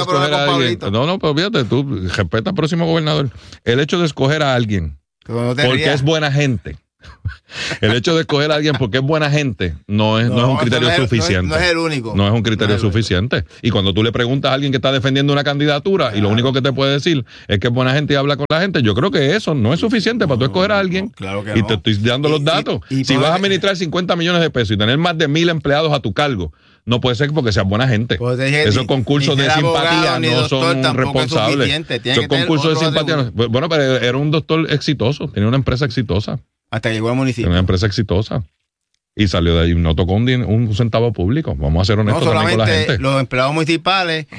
No, pero fíjate, tú respeta al próximo gobernador. El hecho de escoger a alguien porque es buena gente. El hecho de escoger a alguien porque es buena gente no es un criterio suficiente. No es el único. No es un criterio suficiente. Y cuando tú le preguntas a alguien que está defendiendo una candidatura y lo único que te puede decir es que es buena gente y habla con la gente, yo creo que eso no es suficiente para tú escoger a alguien. Claro que y te estoy dando los datos. Si vas a administrar 50 millones de pesos y tener más de 1,000 empleados a tu cargo, no puede ser porque seas buena gente. Esos concursos de simpatía no son responsables. Esos concursos de simpatía. Bueno, pero era un doctor exitoso, tenía una empresa exitosa. Hasta que llegó al municipio. Tenía una empresa exitosa. Y salió de ahí, no tocó un centavo público. Vamos a ser honestos también con la gente. Los empleados municipales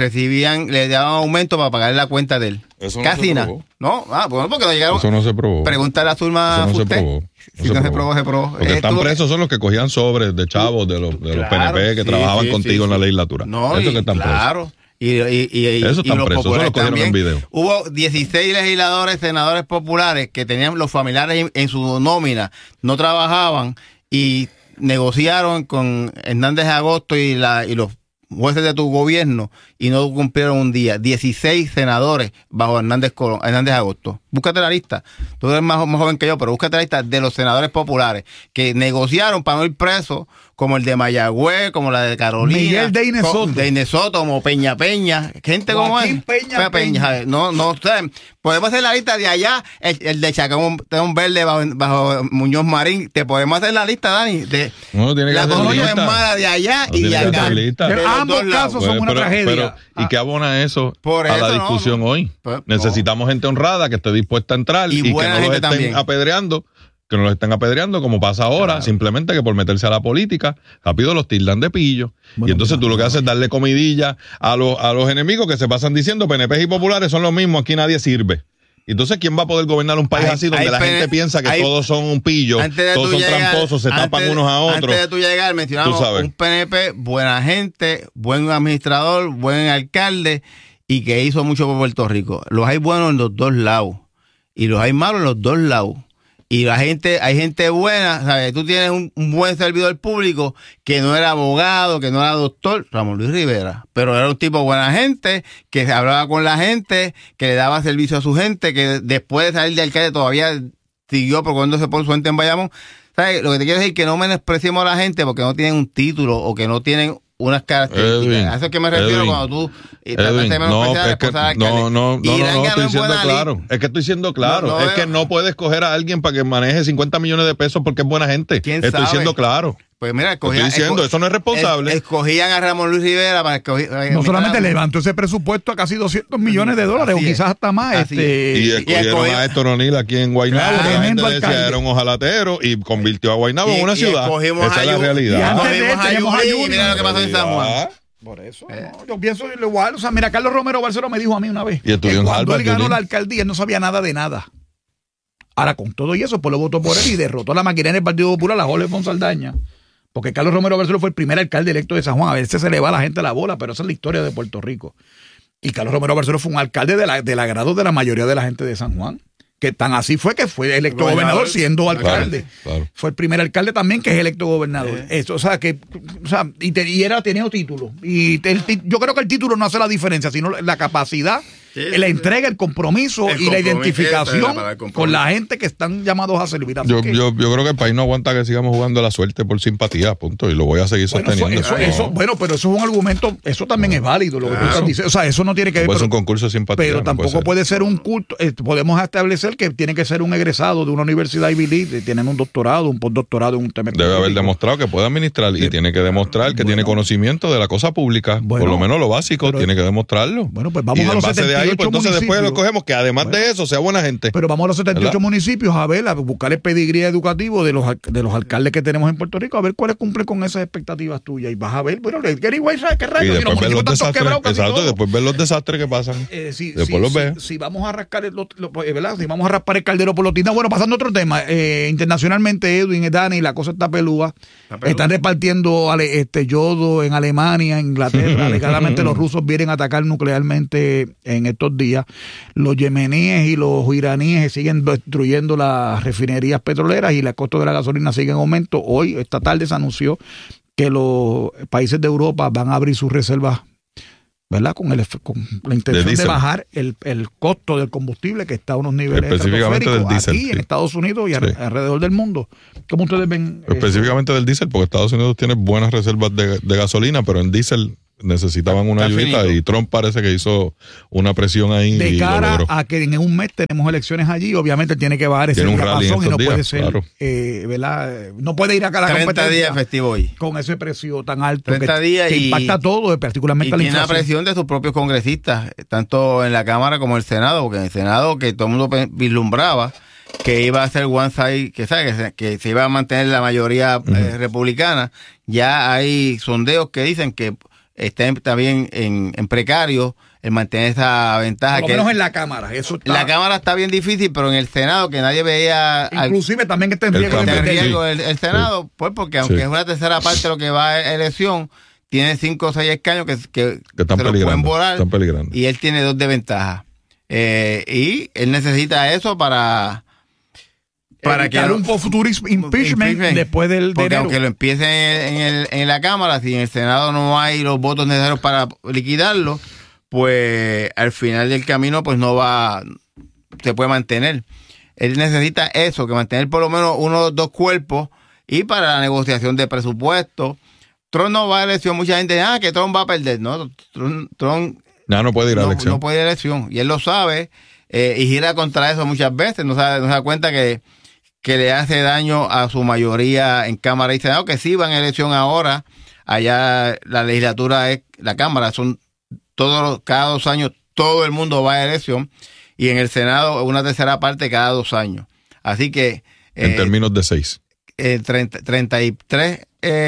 le daban aumento para pagar la cuenta de él. Eso casi nada. No, porque no llegaron. Eso no se probó. Pregúntale a Zulma. Eso no se probó. Si no se probó, se probó. Los que están presos son los que cogían sobres de chavos de los PNP que trabajaban contigo en la legislatura. No, esos que están presos. Y eso están presos, eso lo cogieron en video. Hubo 16 legisladores, senadores populares que tenían los familiares en su nómina, no trabajaban y negociaron con Hernández Agosto y los jueces de tu gobierno y no cumplieron un día. 16 senadores bajo Hernández Agosto. Búscate la lista. Tú eres más joven que yo, pero búscate la lista de los senadores populares que negociaron para no ir presos, como el de Mayagüez, como la de Carolina. Miguel de Soto, como Peña. Gente como es. Peña. No, podemos hacer la lista de allá, el de Chacón Verde bajo Muñoz Marín. Te podemos hacer la lista, Dani, de la colonia mala de allá y de acá. Ambos casos son una tragedia. ¿Y qué abona eso a la discusión hoy? Necesitamos gente honrada que esté dispuesta a entrar y que no los estén apedreando. Que no los estén apedreando como pasa ahora, simplemente que por meterse a la política, rápido los tildan de pillo. Bueno, y entonces tú lo que haces es darle comidilla a los enemigos que se pasan diciendo PNP y populares son los mismos, aquí nadie sirve. Entonces, ¿quién va a poder gobernar un país así donde la gente piensa que todos son un pillo, todos son tramposos, se tapan unos a otros? Antes de tú llegar, mencionamos un PNP, buena gente, buen administrador, buen alcalde y que hizo mucho por Puerto Rico. Los hay buenos en los dos lados y los hay malos en los dos lados. Y hay gente buena, ¿sabes? Tú tienes un buen servidor público que no era abogado, que no era doctor, Ramón Luis Rivera, pero era un tipo buena gente, que hablaba con la gente, que le daba servicio a su gente, que después de salir de alcalde todavía siguió procurándose por su gente en Bayamón. ¿Sabes? Lo que te quiero decir es que no menospreciemos a la gente porque no tienen un título o que no tienen unas características. Edwin, a eso es que me refiero cuando tú Edwin, estoy diciendo claro. Es que estoy diciendo claro. Es que no puedes coger a alguien para que maneje 50 millones de pesos porque es buena gente. Estoy diciendo claro. Pues mira, estoy diciendo, eso no es responsable. Escogían a Ramón Luis Rivera para escoger. No solamente levantó ese presupuesto a casi $200 millones o quizás hasta más. Y escogieron a Héctor O'Neill aquí en Guaynabo. La gente decía era un ojalatero y convirtió a Guaynabo en una ciudad. Esa es la realidad. Y mira lo que pasó en San Juan. Por eso, yo pienso igual. O sea, mira, Carlos Romero Barceló me dijo a mí una vez que cuando él ganó la alcaldía, él no sabía nada de nada. Ahora, con todo y eso, pues lo votó por él y derrotó a la maquinaria del Partido Popular, la Jorge Fonsaldaña. Porque Carlos Romero Barceló fue el primer alcalde electo de San Juan. A veces se le va a la gente la bola, pero esa es la historia de Puerto Rico. Y Carlos Romero Barceló fue un alcalde del agrado de la mayoría de la gente de San Juan. Que tan así fue que fue electo gobernador siendo alcalde. Claro. Fue el primer alcalde también que es electo gobernador. Eso, y era tenido título. Y yo creo que el título no hace la diferencia, sino la capacidad, la entrega, el compromiso y la identificación con la gente que están llamados a servir. Yo creo que el país no aguanta que sigamos jugando la suerte por simpatía, punto. Y lo voy a seguir sosteniendo. Pero eso es un argumento, eso también es válido, lo que tú estás diciendo. O sea, eso no tiene que ver. Puede ser un concurso de simpatía. Pero tampoco puede ser un culto. Podemos establecer que tiene que ser un egresado de una universidad Ivy League, tienen un doctorado, un postdoctorado en un tema. Debe haber demostrado que puede administrar y tiene que demostrar que tiene conocimiento de la cosa pública, por lo menos lo básico, tiene que demostrarlo. Bueno, pues vamos a los 70 ahí, pues entonces después lo cogemos, que además de eso sea buena gente. Pero vamos a los 78 municipios a ver, a buscar el pedigrí educativo de los alcaldes que tenemos en Puerto Rico, a ver cuáles cumplen con esas expectativas tuyas. Y vas a ver, bueno, anyway, ¿sabes qué rayo? Y después ver los desastres, exacto, después ver los desastres que pasan. Después los ves. Si vamos a rascar, ¿verdad? Si vamos a raspar el caldero por los tinas. Bueno, pasando a otro tema, internacionalmente, Edwin, Dani, la cosa está pelúa. Están repartiendo yodo en Alemania, en Inglaterra. Alegadamente los rusos vienen a atacar nuclearmente en estos días. Los yemeníes y los iraníes siguen destruyendo las refinerías petroleras y el costo de la gasolina sigue en aumento. Hoy, esta tarde, se anunció que los países de Europa van a abrir sus reservas, ¿verdad? Con la intención de bajar el costo del combustible, que está a unos niveles específicamente del diésel, aquí en Estados Unidos y alrededor del mundo. ¿Cómo ustedes ven? Específicamente del diésel, porque Estados Unidos tiene buenas reservas de gasolina, pero en diésel necesitaban una ayudita y Trump parece que hizo una presión ahí. De cara a que en un mes tenemos elecciones allí, obviamente tiene que bajar ese diapasón y no puede ser, claro. ¿Verdad? No puede ir acá a la 30 competencia días festivo hoy. Con ese precio tan alto 30 días que impacta todo, particularmente y a la inflación. tiene la presión de sus propios congresistas, tanto en la Cámara como en el Senado, porque en el Senado, que todo el mundo vislumbraba que iba a ser one side, que se iba a mantener la mayoría republicana, ya hay sondeos que dicen que está bien en precario el mantener esa ventaja. Por lo menos en la Cámara. La Cámara está bien difícil, pero en el Senado, que nadie veía... Inclusive también está en riesgo. El Senado, pues porque aunque es una tercera parte de lo que va a elección, tiene 5 o 6 escaños que están se lo pueden volar. Están peligrando. Y él tiene 2 de ventaja. Y él necesita eso para que un futuro impeachment después del porque enero. Aunque lo empiecen en la Cámara, si en el Senado no hay los votos necesarios para liquidarlo, pues al final del camino pues se puede mantener. Él necesita eso, que mantener por lo menos 1 o 2 cuerpos, y para la negociación de presupuesto. Trump no va a elección. Mucha gente dice que Trump va a perder. No, Trump no puede ir a elección. No puede ir a elección, y él lo sabe, y gira contra eso muchas veces. No se da cuenta que le hace daño a su mayoría en Cámara y Senado, que sí van a elección ahora. Allá la legislatura la Cámara, cada 2 años todo el mundo va a elección, y en el Senado una tercera parte cada 2 años. Así que... en términos de 6. 33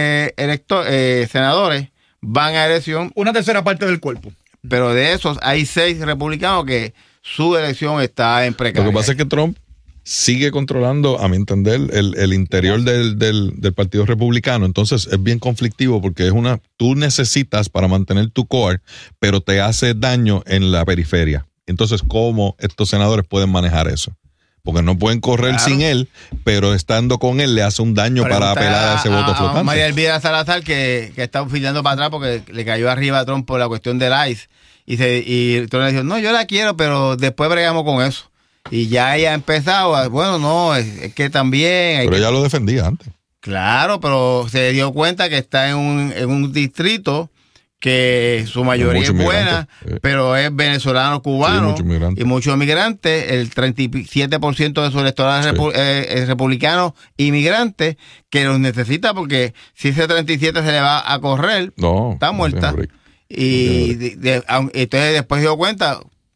senadores van a elección. Una tercera parte del cuerpo. Pero de esos hay 6 republicanos que su elección está en precario. Lo que pasa es que Trump sigue controlando, a mi entender, el interior del Partido Republicano. Entonces es bien conflictivo, porque tú necesitas para mantener tu core, pero te hace daño en la periferia. Entonces, ¿cómo estos senadores pueden manejar eso? Porque no pueden correr sin él, pero estando con él le hace un daño para apelar a ese voto flotante. María Elvira Salazar, que está filando para atrás porque le cayó arriba a Trump por la cuestión del ICE. Y Trump le dijo, no, yo la quiero, pero después bregamos con eso. Y ya ella ha empezado, bueno, no, es que también... Pero ella lo defendía antes. Claro, pero se dio cuenta que está en un distrito que su mayoría es buena, pero es venezolano, cubano, y muchos inmigrantes. El 37% de su electorado es republicano inmigrante, que los necesita, porque si ese 37 se le va a correr, está muerta. Entonces después se dio cuenta,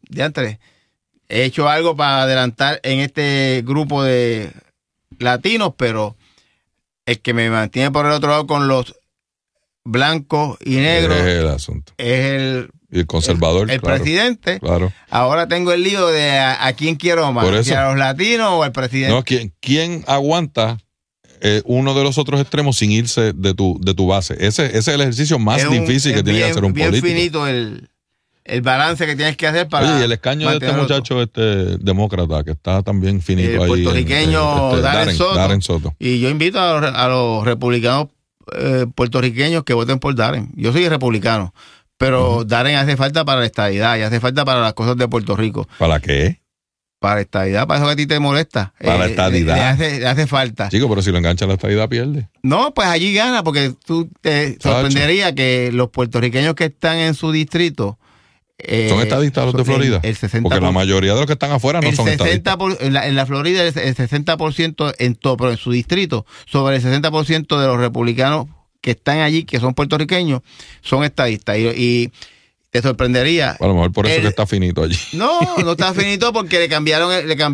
he hecho algo para adelantar en este grupo de latinos, pero el que me mantiene por el otro lado con los blancos y negros es el asunto. Es el conservador, el presidente. Claro. Ahora tengo el lío de a quién quiero más, si a los latinos o al presidente. No, ¿quién aguanta uno de los otros extremos sin irse de tu base? Ese es el ejercicio más difícil que tiene que hacer un político. Es bien finito el balance que tienes que hacer para... Oye, y el escaño de este muchacho demócrata, que está también finito ahí. Puertorriqueño Darren Soto. Y yo invito a los republicanos puertorriqueños que voten por Darren. Yo soy republicano, pero Darren hace falta para la estadidad y hace falta para las cosas de Puerto Rico. ¿Para qué? Para la estadidad, para eso que a ti te molesta. Para la estadidad. Le hace falta. Chico, pero si lo engancha la estadidad, pierde. No, pues allí gana, porque tú te sorprendería que los puertorriqueños que están en su distrito ¿son estadistas los de Florida? El 60%, porque la mayoría de los que están afuera no son estadistas. En la Florida el 60% pero en su distrito, sobre el 60% de los republicanos que están allí, que son puertorriqueños, son estadistas. Y te sorprendería. A lo mejor por eso que está finito allí. No está finito porque le cambiaron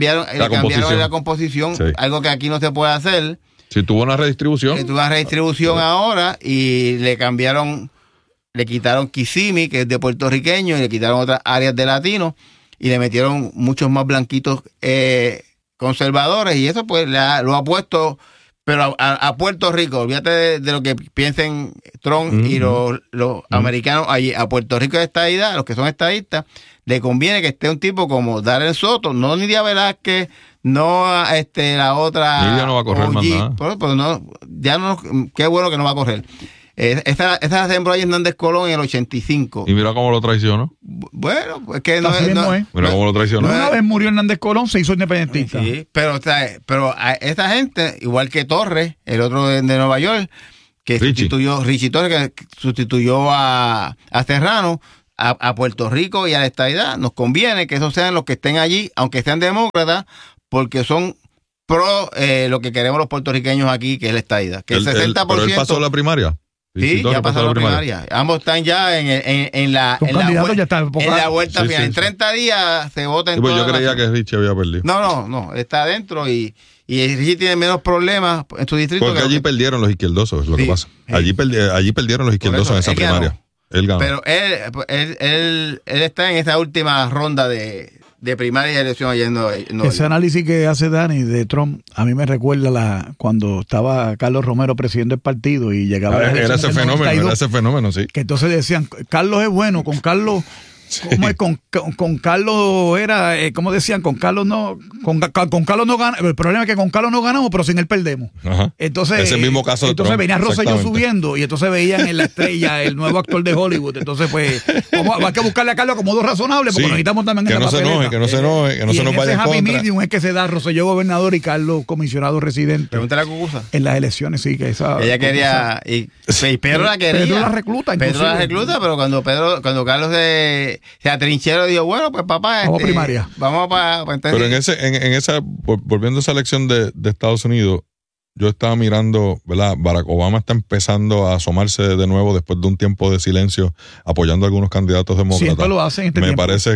la composición, sí. Algo que aquí no se puede hacer. Si tuvo una redistribución. Ahora y le quitaron Kissimmee, que es de puertorriqueños, y le quitaron otras áreas de latinos y le metieron muchos más blanquitos conservadores, y eso pues lo ha puesto, pero a Puerto Rico, olvídate de lo que piensen Trump y los americanos allí. A Puerto Rico de estadidad, los que son estadistas, le conviene que esté un tipo como Darren Soto, no Nidia Velázquez, no la otra. Nidia no va a correr más nada. Pero qué bueno que no va a correr. Esta la sembró ahí Hernández Colón en el 85. Y mira cómo lo traicionó. Bueno, pues que no. Mira cómo lo traicionó. Una vez murió Hernández Colón, se hizo independentista. Sí, pero a esta gente, igual que Torres, el otro de Nueva York, que Richie Torres, que sustituyó a Serrano, a Puerto Rico y a la estadidad, nos conviene que esos sean los que estén allí, aunque sean demócratas, porque son pro lo que queremos los puertorriqueños aquí, que es la estadidad. Que el 60%. ¿Pero él pasó la primaria? Sí, ya pasó la primaria. Ambos están ya en la vuelta final. En 30 días se vota en pues yo creía que Richie había perdido. No, está adentro y Richie tiene menos problemas en su distrito. Porque allí perdieron los izquierdosos, es lo que pasa. Allí perdieron los izquierdosos en esa primaria. Él ganó. Pero él está en esta última ronda de primaria y elección yendo. Ese análisis que hace Dani de Trump a mí me recuerda cuando estaba Carlos Romero presidente del partido y llegaba era ese fenómeno, sí. Que entonces decían, Carlos es bueno, con Carlos ¿cómo es? Con Carlos era, ¿cómo decían? Con Carlos no ganamos. El problema es que con Carlos no ganamos, pero sin él perdemos. Ajá. Entonces, ese mismo caso de entonces Trump, venía Rosselló subiendo y entonces veían en La Estrella el nuevo actor de Hollywood. Entonces, pues, hay que buscarle a Carlos como modo razonable porque necesitamos también que no se enoje, que no se nos vaya en contra. Happy medium es que se da Rosselló gobernador y Carlos comisionado residente. Pregúntale a Cucuza. En las elecciones, sí, que esa. Ella quería, y Pedro la quería. Pedro la recluta, pero cuando Carlos se atrincheró, dijo, bueno, pues papá, vamos primaria. Vamos para Pero en esa, volviendo a esa elección de Estados Unidos, yo estaba mirando, ¿verdad? Barack Obama está empezando a asomarse de nuevo después de un tiempo de silencio, apoyando a algunos candidatos demócratas. Siempre lo hacen este tiempo. Me parece,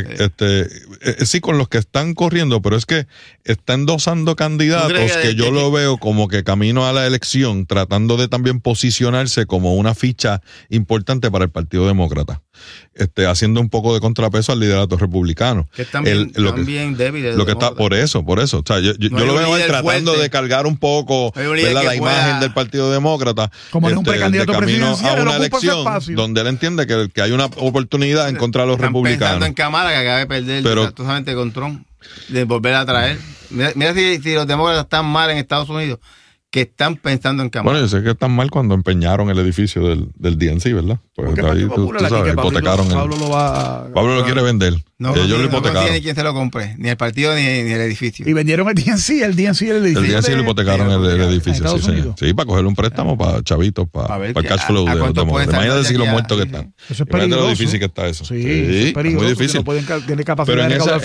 sí, con los que están corriendo, pero es que está endosando candidatos que yo lo veo como que camino a la elección, tratando de también posicionarse como una ficha importante para el Partido Demócrata. Haciendo un poco de contrapeso al liderato republicano. Que están bien débiles. Lo que está, por eso. O sea, yo lo veo tratando de cargar un poco la imagen del Partido Demócrata. Como de un precandidato presidencial a una elección donde él entiende que hay una oportunidad en contra de los republicanos. Pensando en Cámara que acaba de perder exactamente con Trump, de volver a traer. Mira si los demócratas están mal en Estados Unidos, que están pensando en Cámara. Bueno, yo sé que están mal cuando empeñaron el edificio del DNC, ¿verdad? Pues ahí tú sabes, hipotecaron. Pablo lo quiere vender. Ellos lo hipotecaron. No tiene quien se lo compre, ni el partido ni el edificio. Y vendieron el DNC y el edificio. El DNC lo hipotecaron el edificio, sí, para coger un préstamo para chavitos, para el cash flow de los demócratas. Imagínate si los muertos que están. Eso es peligroso. lo difícil que está eso. Sí, es muy difícil. Pero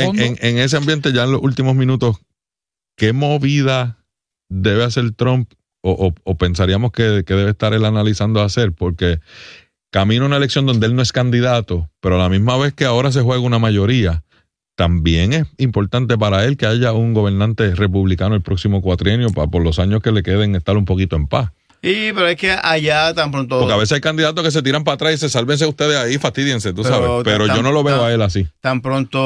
en ese ambiente, ya en los últimos minutos, ¿qué movida debe hacer Trump o pensaríamos que debe estar él analizando hacer? Porque camina una elección donde él no es candidato, pero a la misma vez que ahora se juega una mayoría, también es importante para él que haya un gobernante republicano el próximo cuatrienio para por los años que le queden estar un poquito en paz. Sí, pero es que allá tan pronto... Porque a veces hay candidatos que se tiran para atrás y se sálvense ustedes ahí, fastidiense, tú sabes. Pero yo no lo veo a él así. Tan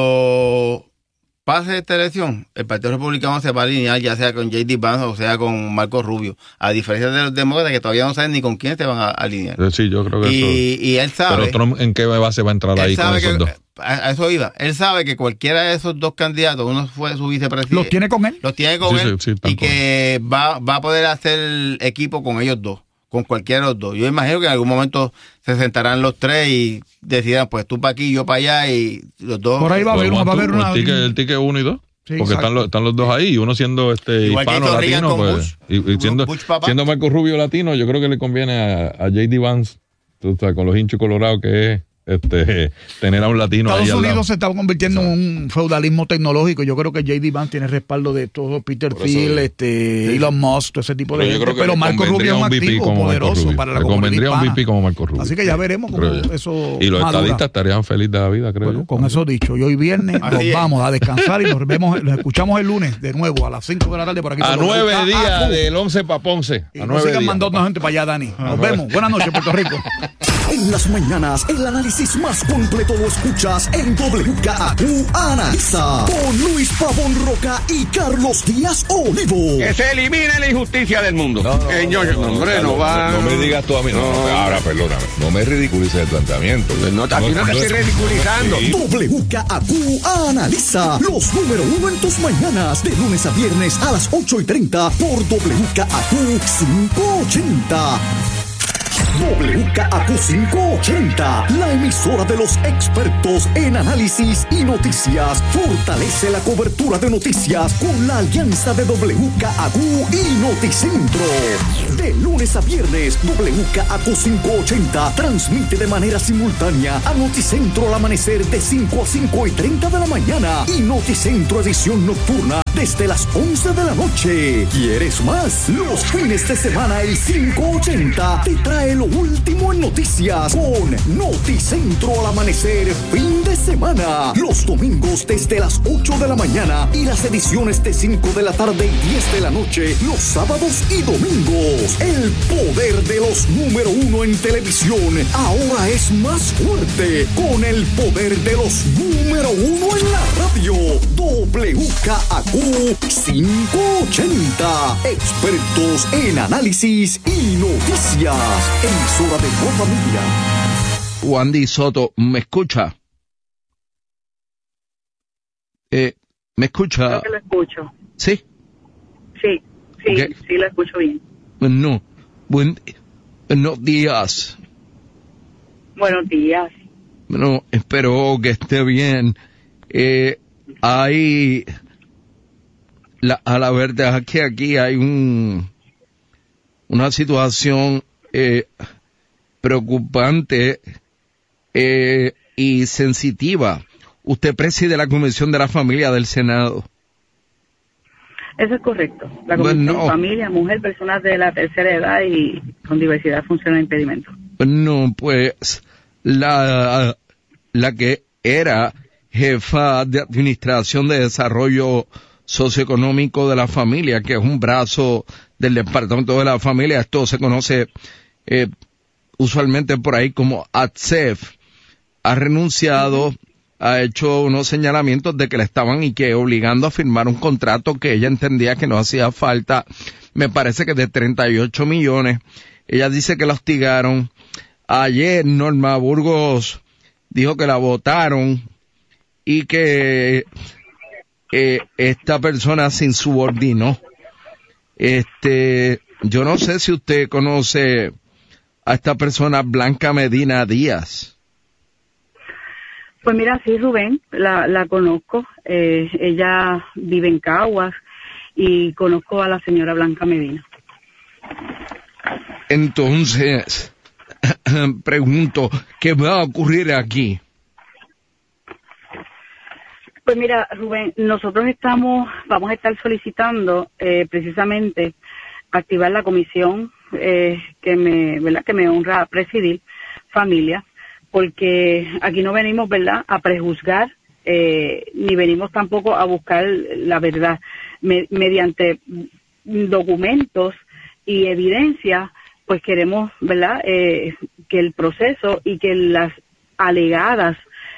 pronto pase esta elección, el Partido Republicano se va a alinear, ya sea con J.D. Vance o sea con Marco Rubio, a diferencia de los demócratas que todavía no saben ni con quién se van a alinear. Sí, yo creo que y él sabe... Pero Trump, ¿en qué base va a entrar ahí con esos dos? A eso iba. Él sabe que cualquiera de esos dos candidatos, uno fue su vicepresidente. ¿Los tiene con él? Los tiene con él. Sí, y que va a poder hacer equipo con ellos dos, con cualquiera de los dos. Yo imagino que en algún momento se sentarán los tres y decidan, pues tú para aquí, yo para allá y los dos. Por ahí va a haber una... El ticket 1 y 2. Sí, porque están los dos ahí, y uno siendo hispano latino, pues, y siendo Marco Rubio latino, yo creo que le conviene a J.D. Vance, tú sabes, con los hinchos colorados que es tener a un latino Estados ahí Unidos se está convirtiendo en un feudalismo tecnológico. Yo creo que J.D. Vance tiene respaldo de todo, Peter Thiel, Elon Musk, todo ese tipo de gente. Pero Marco Rubio es un activo poderoso para la comunidad hispana. Convendría un VP como Marco Rubio. Así que ya veremos cómo eso y los estadistas estarían felices de la vida, creo yo. Con eso dicho, y hoy viernes nos vamos a descansar y nos escuchamos el lunes de nuevo a las 5 de la tarde por aquí. A 9 días del 11 para Ponce. Y no sigan mandando gente para allá, Dani. Nos vemos. Buenas noches, Puerto Rico. En las mañanas, el análisis más completo lo escuchas en WKAQ Analiza con Luis Pavón Roca y Carlos Díaz Olivo. Que se elimine la injusticia del mundo. No me digas tú a mí. Ahora, perdóname. No me ridiculices el planteamiento. No te estoy ridiculizando. WKAQ Analiza los número 1 en tus mañanas, de lunes a viernes a las 8:30 por WKAQ 580. WKAQ 580, la emisora de los expertos en análisis y noticias, fortalece la cobertura de noticias con la alianza de WKAQ y Noticentro. De lunes a viernes, WKAQ 580 transmite de manera simultánea a Noticentro al amanecer de 5 a 5:30 de la mañana y Noticentro edición nocturna desde las 11 de la noche. ¿Quieres más? Los fines de semana el 580 te trae lo último en noticias con Noticentro al amanecer fin de semana. Los domingos desde las 8 de la mañana y las ediciones de 5 de la tarde y 10 de la noche los sábados y domingos. El poder de los número 1 en televisión ahora es más fuerte con el poder de los número 1 en la radio. WKAQ 580, expertos en análisis y noticias, emisora de tu familia. Wandy Soto, ¿me escucha? ¿Me escucha? Creo que lo escucho. ¿Sí? Sí, Okay. Sí lo escucho bien. No, buenos días. Buenos días. Bueno, espero que esté bien. Hay... a la verdad es que aquí hay una situación preocupante y sensitiva. Usted preside la Comisión de la Familia del Senado. Eso es correcto. La Comisión Familia, Mujer, Personas de la Tercera Edad y con diversidad funcional e impedimento. No, pues la que era jefa de Administración de Desarrollo Socioeconómico de la Familia, que es un brazo del Departamento de la Familia, esto se conoce usualmente por ahí como ATSEF, ha renunciado, ha hecho unos señalamientos de que le estaban obligando a firmar un contrato que ella entendía que no hacía falta, me parece que de 38 millones. Ella dice que la hostigaron. Ayer Norma Burgos dijo que la votaron y que esta persona se insubordinó. Yo no sé si usted conoce a esta persona, Blanca Medina Díaz. Pues mira, sí, Rubén, la conozco. Ella vive en Caguas y conozco a la señora Blanca Medina. Entonces, pregunto, ¿qué va a ocurrir aquí? Pues mira, Rubén, nosotros vamos a estar solicitando precisamente activar la comisión que me honra presidir, Familia, porque aquí no venimos, ¿verdad?, a prejuzgar, ni venimos tampoco a buscar la verdad. Mediante documentos y evidencia, pues queremos, ¿verdad?, que el proceso y que las alegadas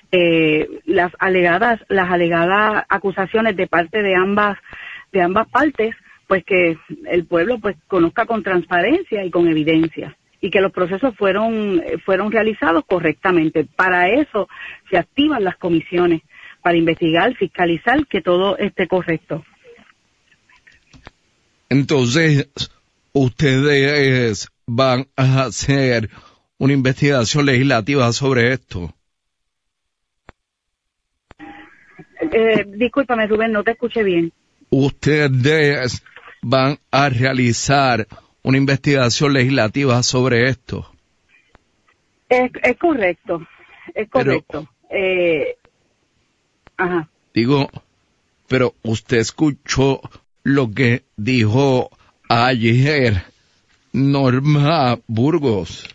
acusaciones de parte de ambas partes, pues que el pueblo pues conozca con transparencia y con evidencia, y que los procesos fueron realizados correctamente. Para eso se activan las comisiones, para investigar, fiscalizar que todo esté correcto. Entonces, ustedes van a hacer una investigación legislativa sobre esto. Discúlpame, Rubén, no te escuché bien. Ustedes van a realizar una investigación legislativa sobre esto. Es correcto. es correcto. Ajá. Digo, pero usted escuchó lo que dijo ayer Norma Burgos.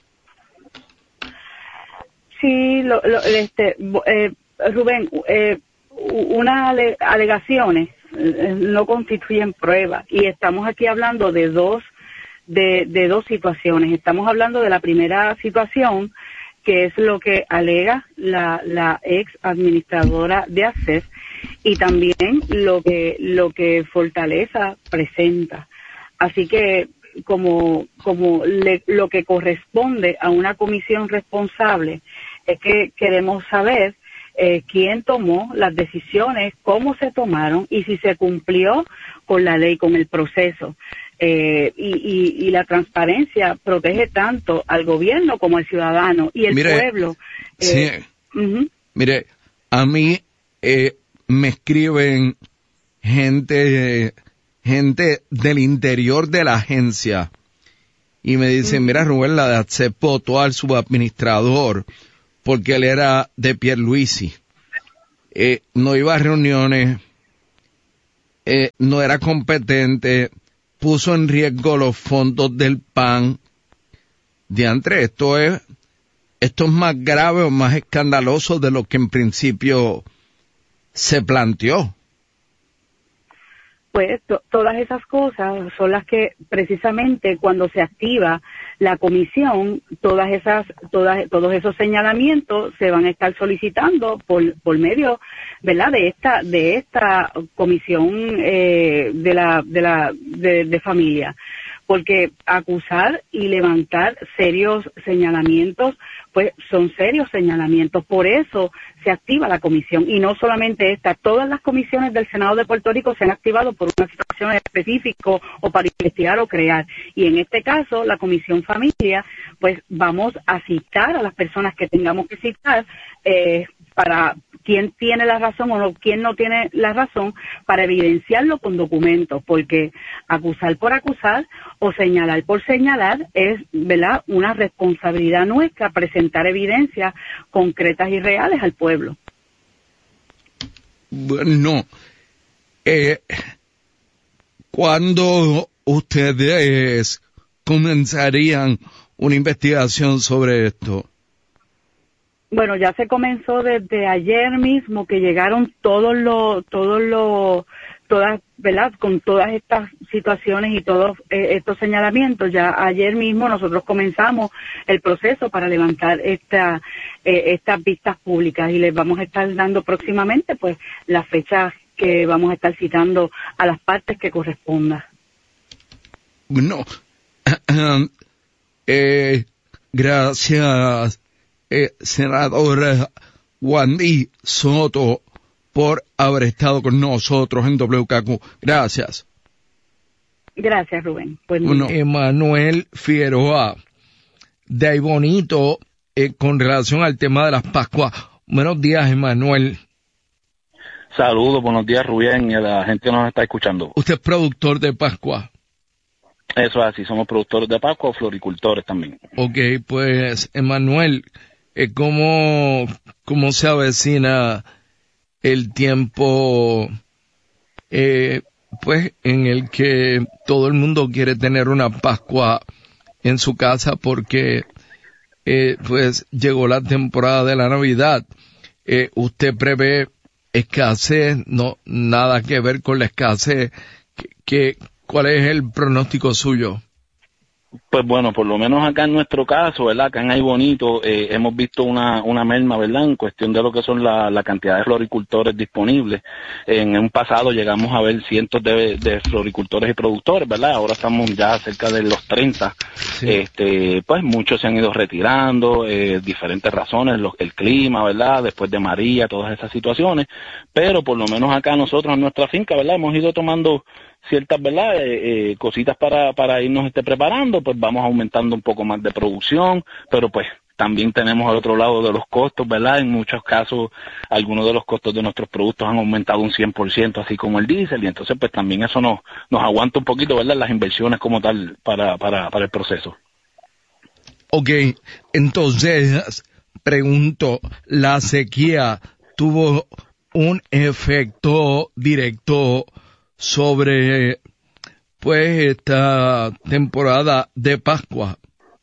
Sí, Rubén, unas alegaciones no constituyen prueba y estamos aquí hablando de dos situaciones. Estamos hablando de la primera situación, que es lo que alega la ex administradora de ASEF, y también lo que Fortaleza presenta. Así que como lo que corresponde a una comisión responsable es que queremos saber quién tomó las decisiones, cómo se tomaron y si se cumplió con la ley, con el proceso. Y la transparencia protege tanto al gobierno como al ciudadano y el pueblo. Sí. Mire, a mí me escriben gente del interior de la agencia y me dicen, mira Rubén, la de ATSEP votó al subadministrador porque él era de Pierluisi, no iba a reuniones, no era competente, puso en riesgo los fondos del PAN. Diantre, esto es más grave o más escandaloso de lo que en principio se planteó. Pues todas esas cosas son las que precisamente cuando se activa la comisión, todos esos señalamientos se van a estar solicitando por medio, ¿verdad?, de esta comisión de familia, porque acusar y levantar serios señalamientos, pues son serios señalamientos. Por eso se activa la comisión, y no solamente esta, todas las comisiones del Senado de Puerto Rico se han activado por una situación específica o para investigar o crear, y en este caso la comisión familia, pues vamos a citar a las personas que tengamos que citar para quién tiene la razón o no, quién no tiene la razón, para evidenciarlo con documentos, porque acusar por acusar o señalar por señalar es, ¿verdad?, una responsabilidad nuestra presentar evidencias concretas y reales al pueblo. Bueno, ¿cuándo ustedes comenzarían una investigación sobre esto? Bueno, ya se comenzó desde ayer mismo, que llegaron ¿verdad?, con todas estas situaciones y todos estos señalamientos. Ya ayer mismo nosotros comenzamos el proceso para levantar estas vistas públicas, y les vamos a estar dando próximamente pues las fechas que vamos a estar citando a las partes que corresponda. No, gracias, senadora Wandy Soto, por haber estado con nosotros en WKQ. Gracias. Gracias, Rubén. Pues bueno, Emanuel Figueroa, de ahí bonito, con relación al tema de las Pascuas. Buenos días, Emanuel. Saludos, buenos días, Rubén, y a la gente que nos está escuchando. ¿Usted es productor de Pascua? Eso es así, somos productores de Pascua o floricultores también. Ok, pues, Emanuel, ¿cómo se avecina el tiempo pues en el que todo el mundo quiere tener una Pascua en su casa porque pues llegó la temporada de la Navidad? ¿Usted prevé escasez? No, nada que ver con la escasez. ¿Cuál es el pronóstico suyo? Pues bueno, por lo menos acá en nuestro caso, ¿verdad? Acá en Ay Bonito hemos visto una merma, ¿verdad?, en cuestión de lo que son la cantidad de floricultores disponibles. En un pasado llegamos a ver cientos de floricultores y productores, ¿verdad? Ahora estamos ya cerca de los 30. Sí. Pues muchos se han ido retirando, diferentes razones, el clima, ¿verdad?, después de María, todas esas situaciones. Pero por lo menos acá nosotros en nuestra finca, ¿verdad?, hemos ido tomando ciertas, ¿verdad?, cositas para irnos preparando. Pues vamos aumentando un poco más de producción, pero pues también tenemos al otro lado de los costos, ¿verdad? En muchos casos, algunos de los costos de nuestros productos han aumentado un 100%, así como el diésel, y entonces pues también eso nos aguanta un poquito, ¿verdad?, las inversiones como tal para el proceso. Ok, entonces, pregunto, ¿la sequía tuvo un efecto directo sobre pues esta temporada de Pascua?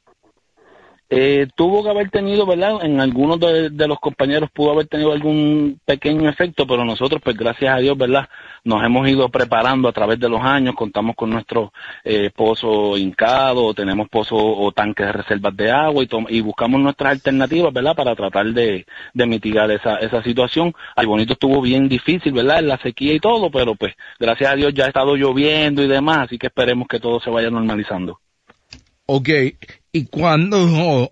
Tuvo que haber tenido, ¿verdad? En algunos de los compañeros pudo haber tenido algún pequeño efecto, pero nosotros, pues gracias a Dios, ¿verdad? Nos hemos ido preparando a través de los años, contamos con nuestro pozo hincado, tenemos pozos o tanques de reservas de agua y buscamos nuestras alternativas, ¿verdad? Para tratar de mitigar esa situación. Ay Bonito estuvo bien difícil, ¿verdad? En la sequía y todo, pero pues gracias a Dios ya ha estado lloviendo y demás, así que esperemos que todo se vaya normalizando. Ok, y cuando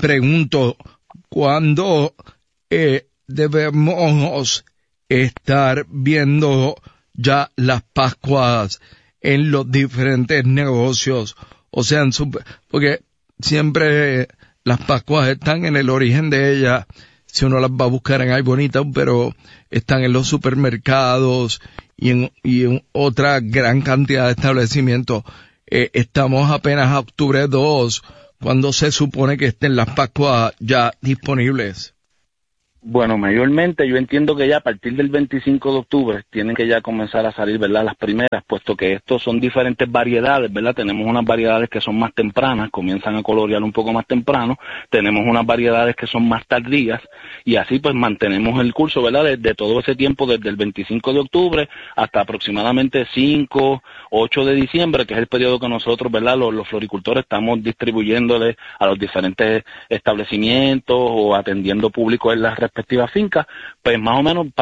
debemos estar viendo ya las Pascuas en los diferentes negocios, o sea, porque siempre las Pascuas están en el origen de ellas, si uno las va a buscar en Ay Bonito, pero están en los supermercados y en otra gran cantidad de establecimientos. Estamos apenas a octubre 2, cuando se supone que estén las Pascuas ya disponibles. Bueno, mayormente yo entiendo que ya a partir del 25 de octubre tienen que ya comenzar a salir, ¿verdad?, las primeras, puesto que estos son diferentes variedades, ¿verdad? Tenemos unas variedades que son más tempranas, comienzan a colorear un poco más temprano, tenemos unas variedades que son más tardías, y así pues mantenemos el curso, ¿verdad?, de todo ese tiempo, desde el 25 de octubre hasta aproximadamente 5, 8 de diciembre, que es el periodo que nosotros, ¿verdad?, los floricultores estamos distribuyéndole a los diferentes establecimientos o atendiendo público en las respectivas fincas, pues más o menos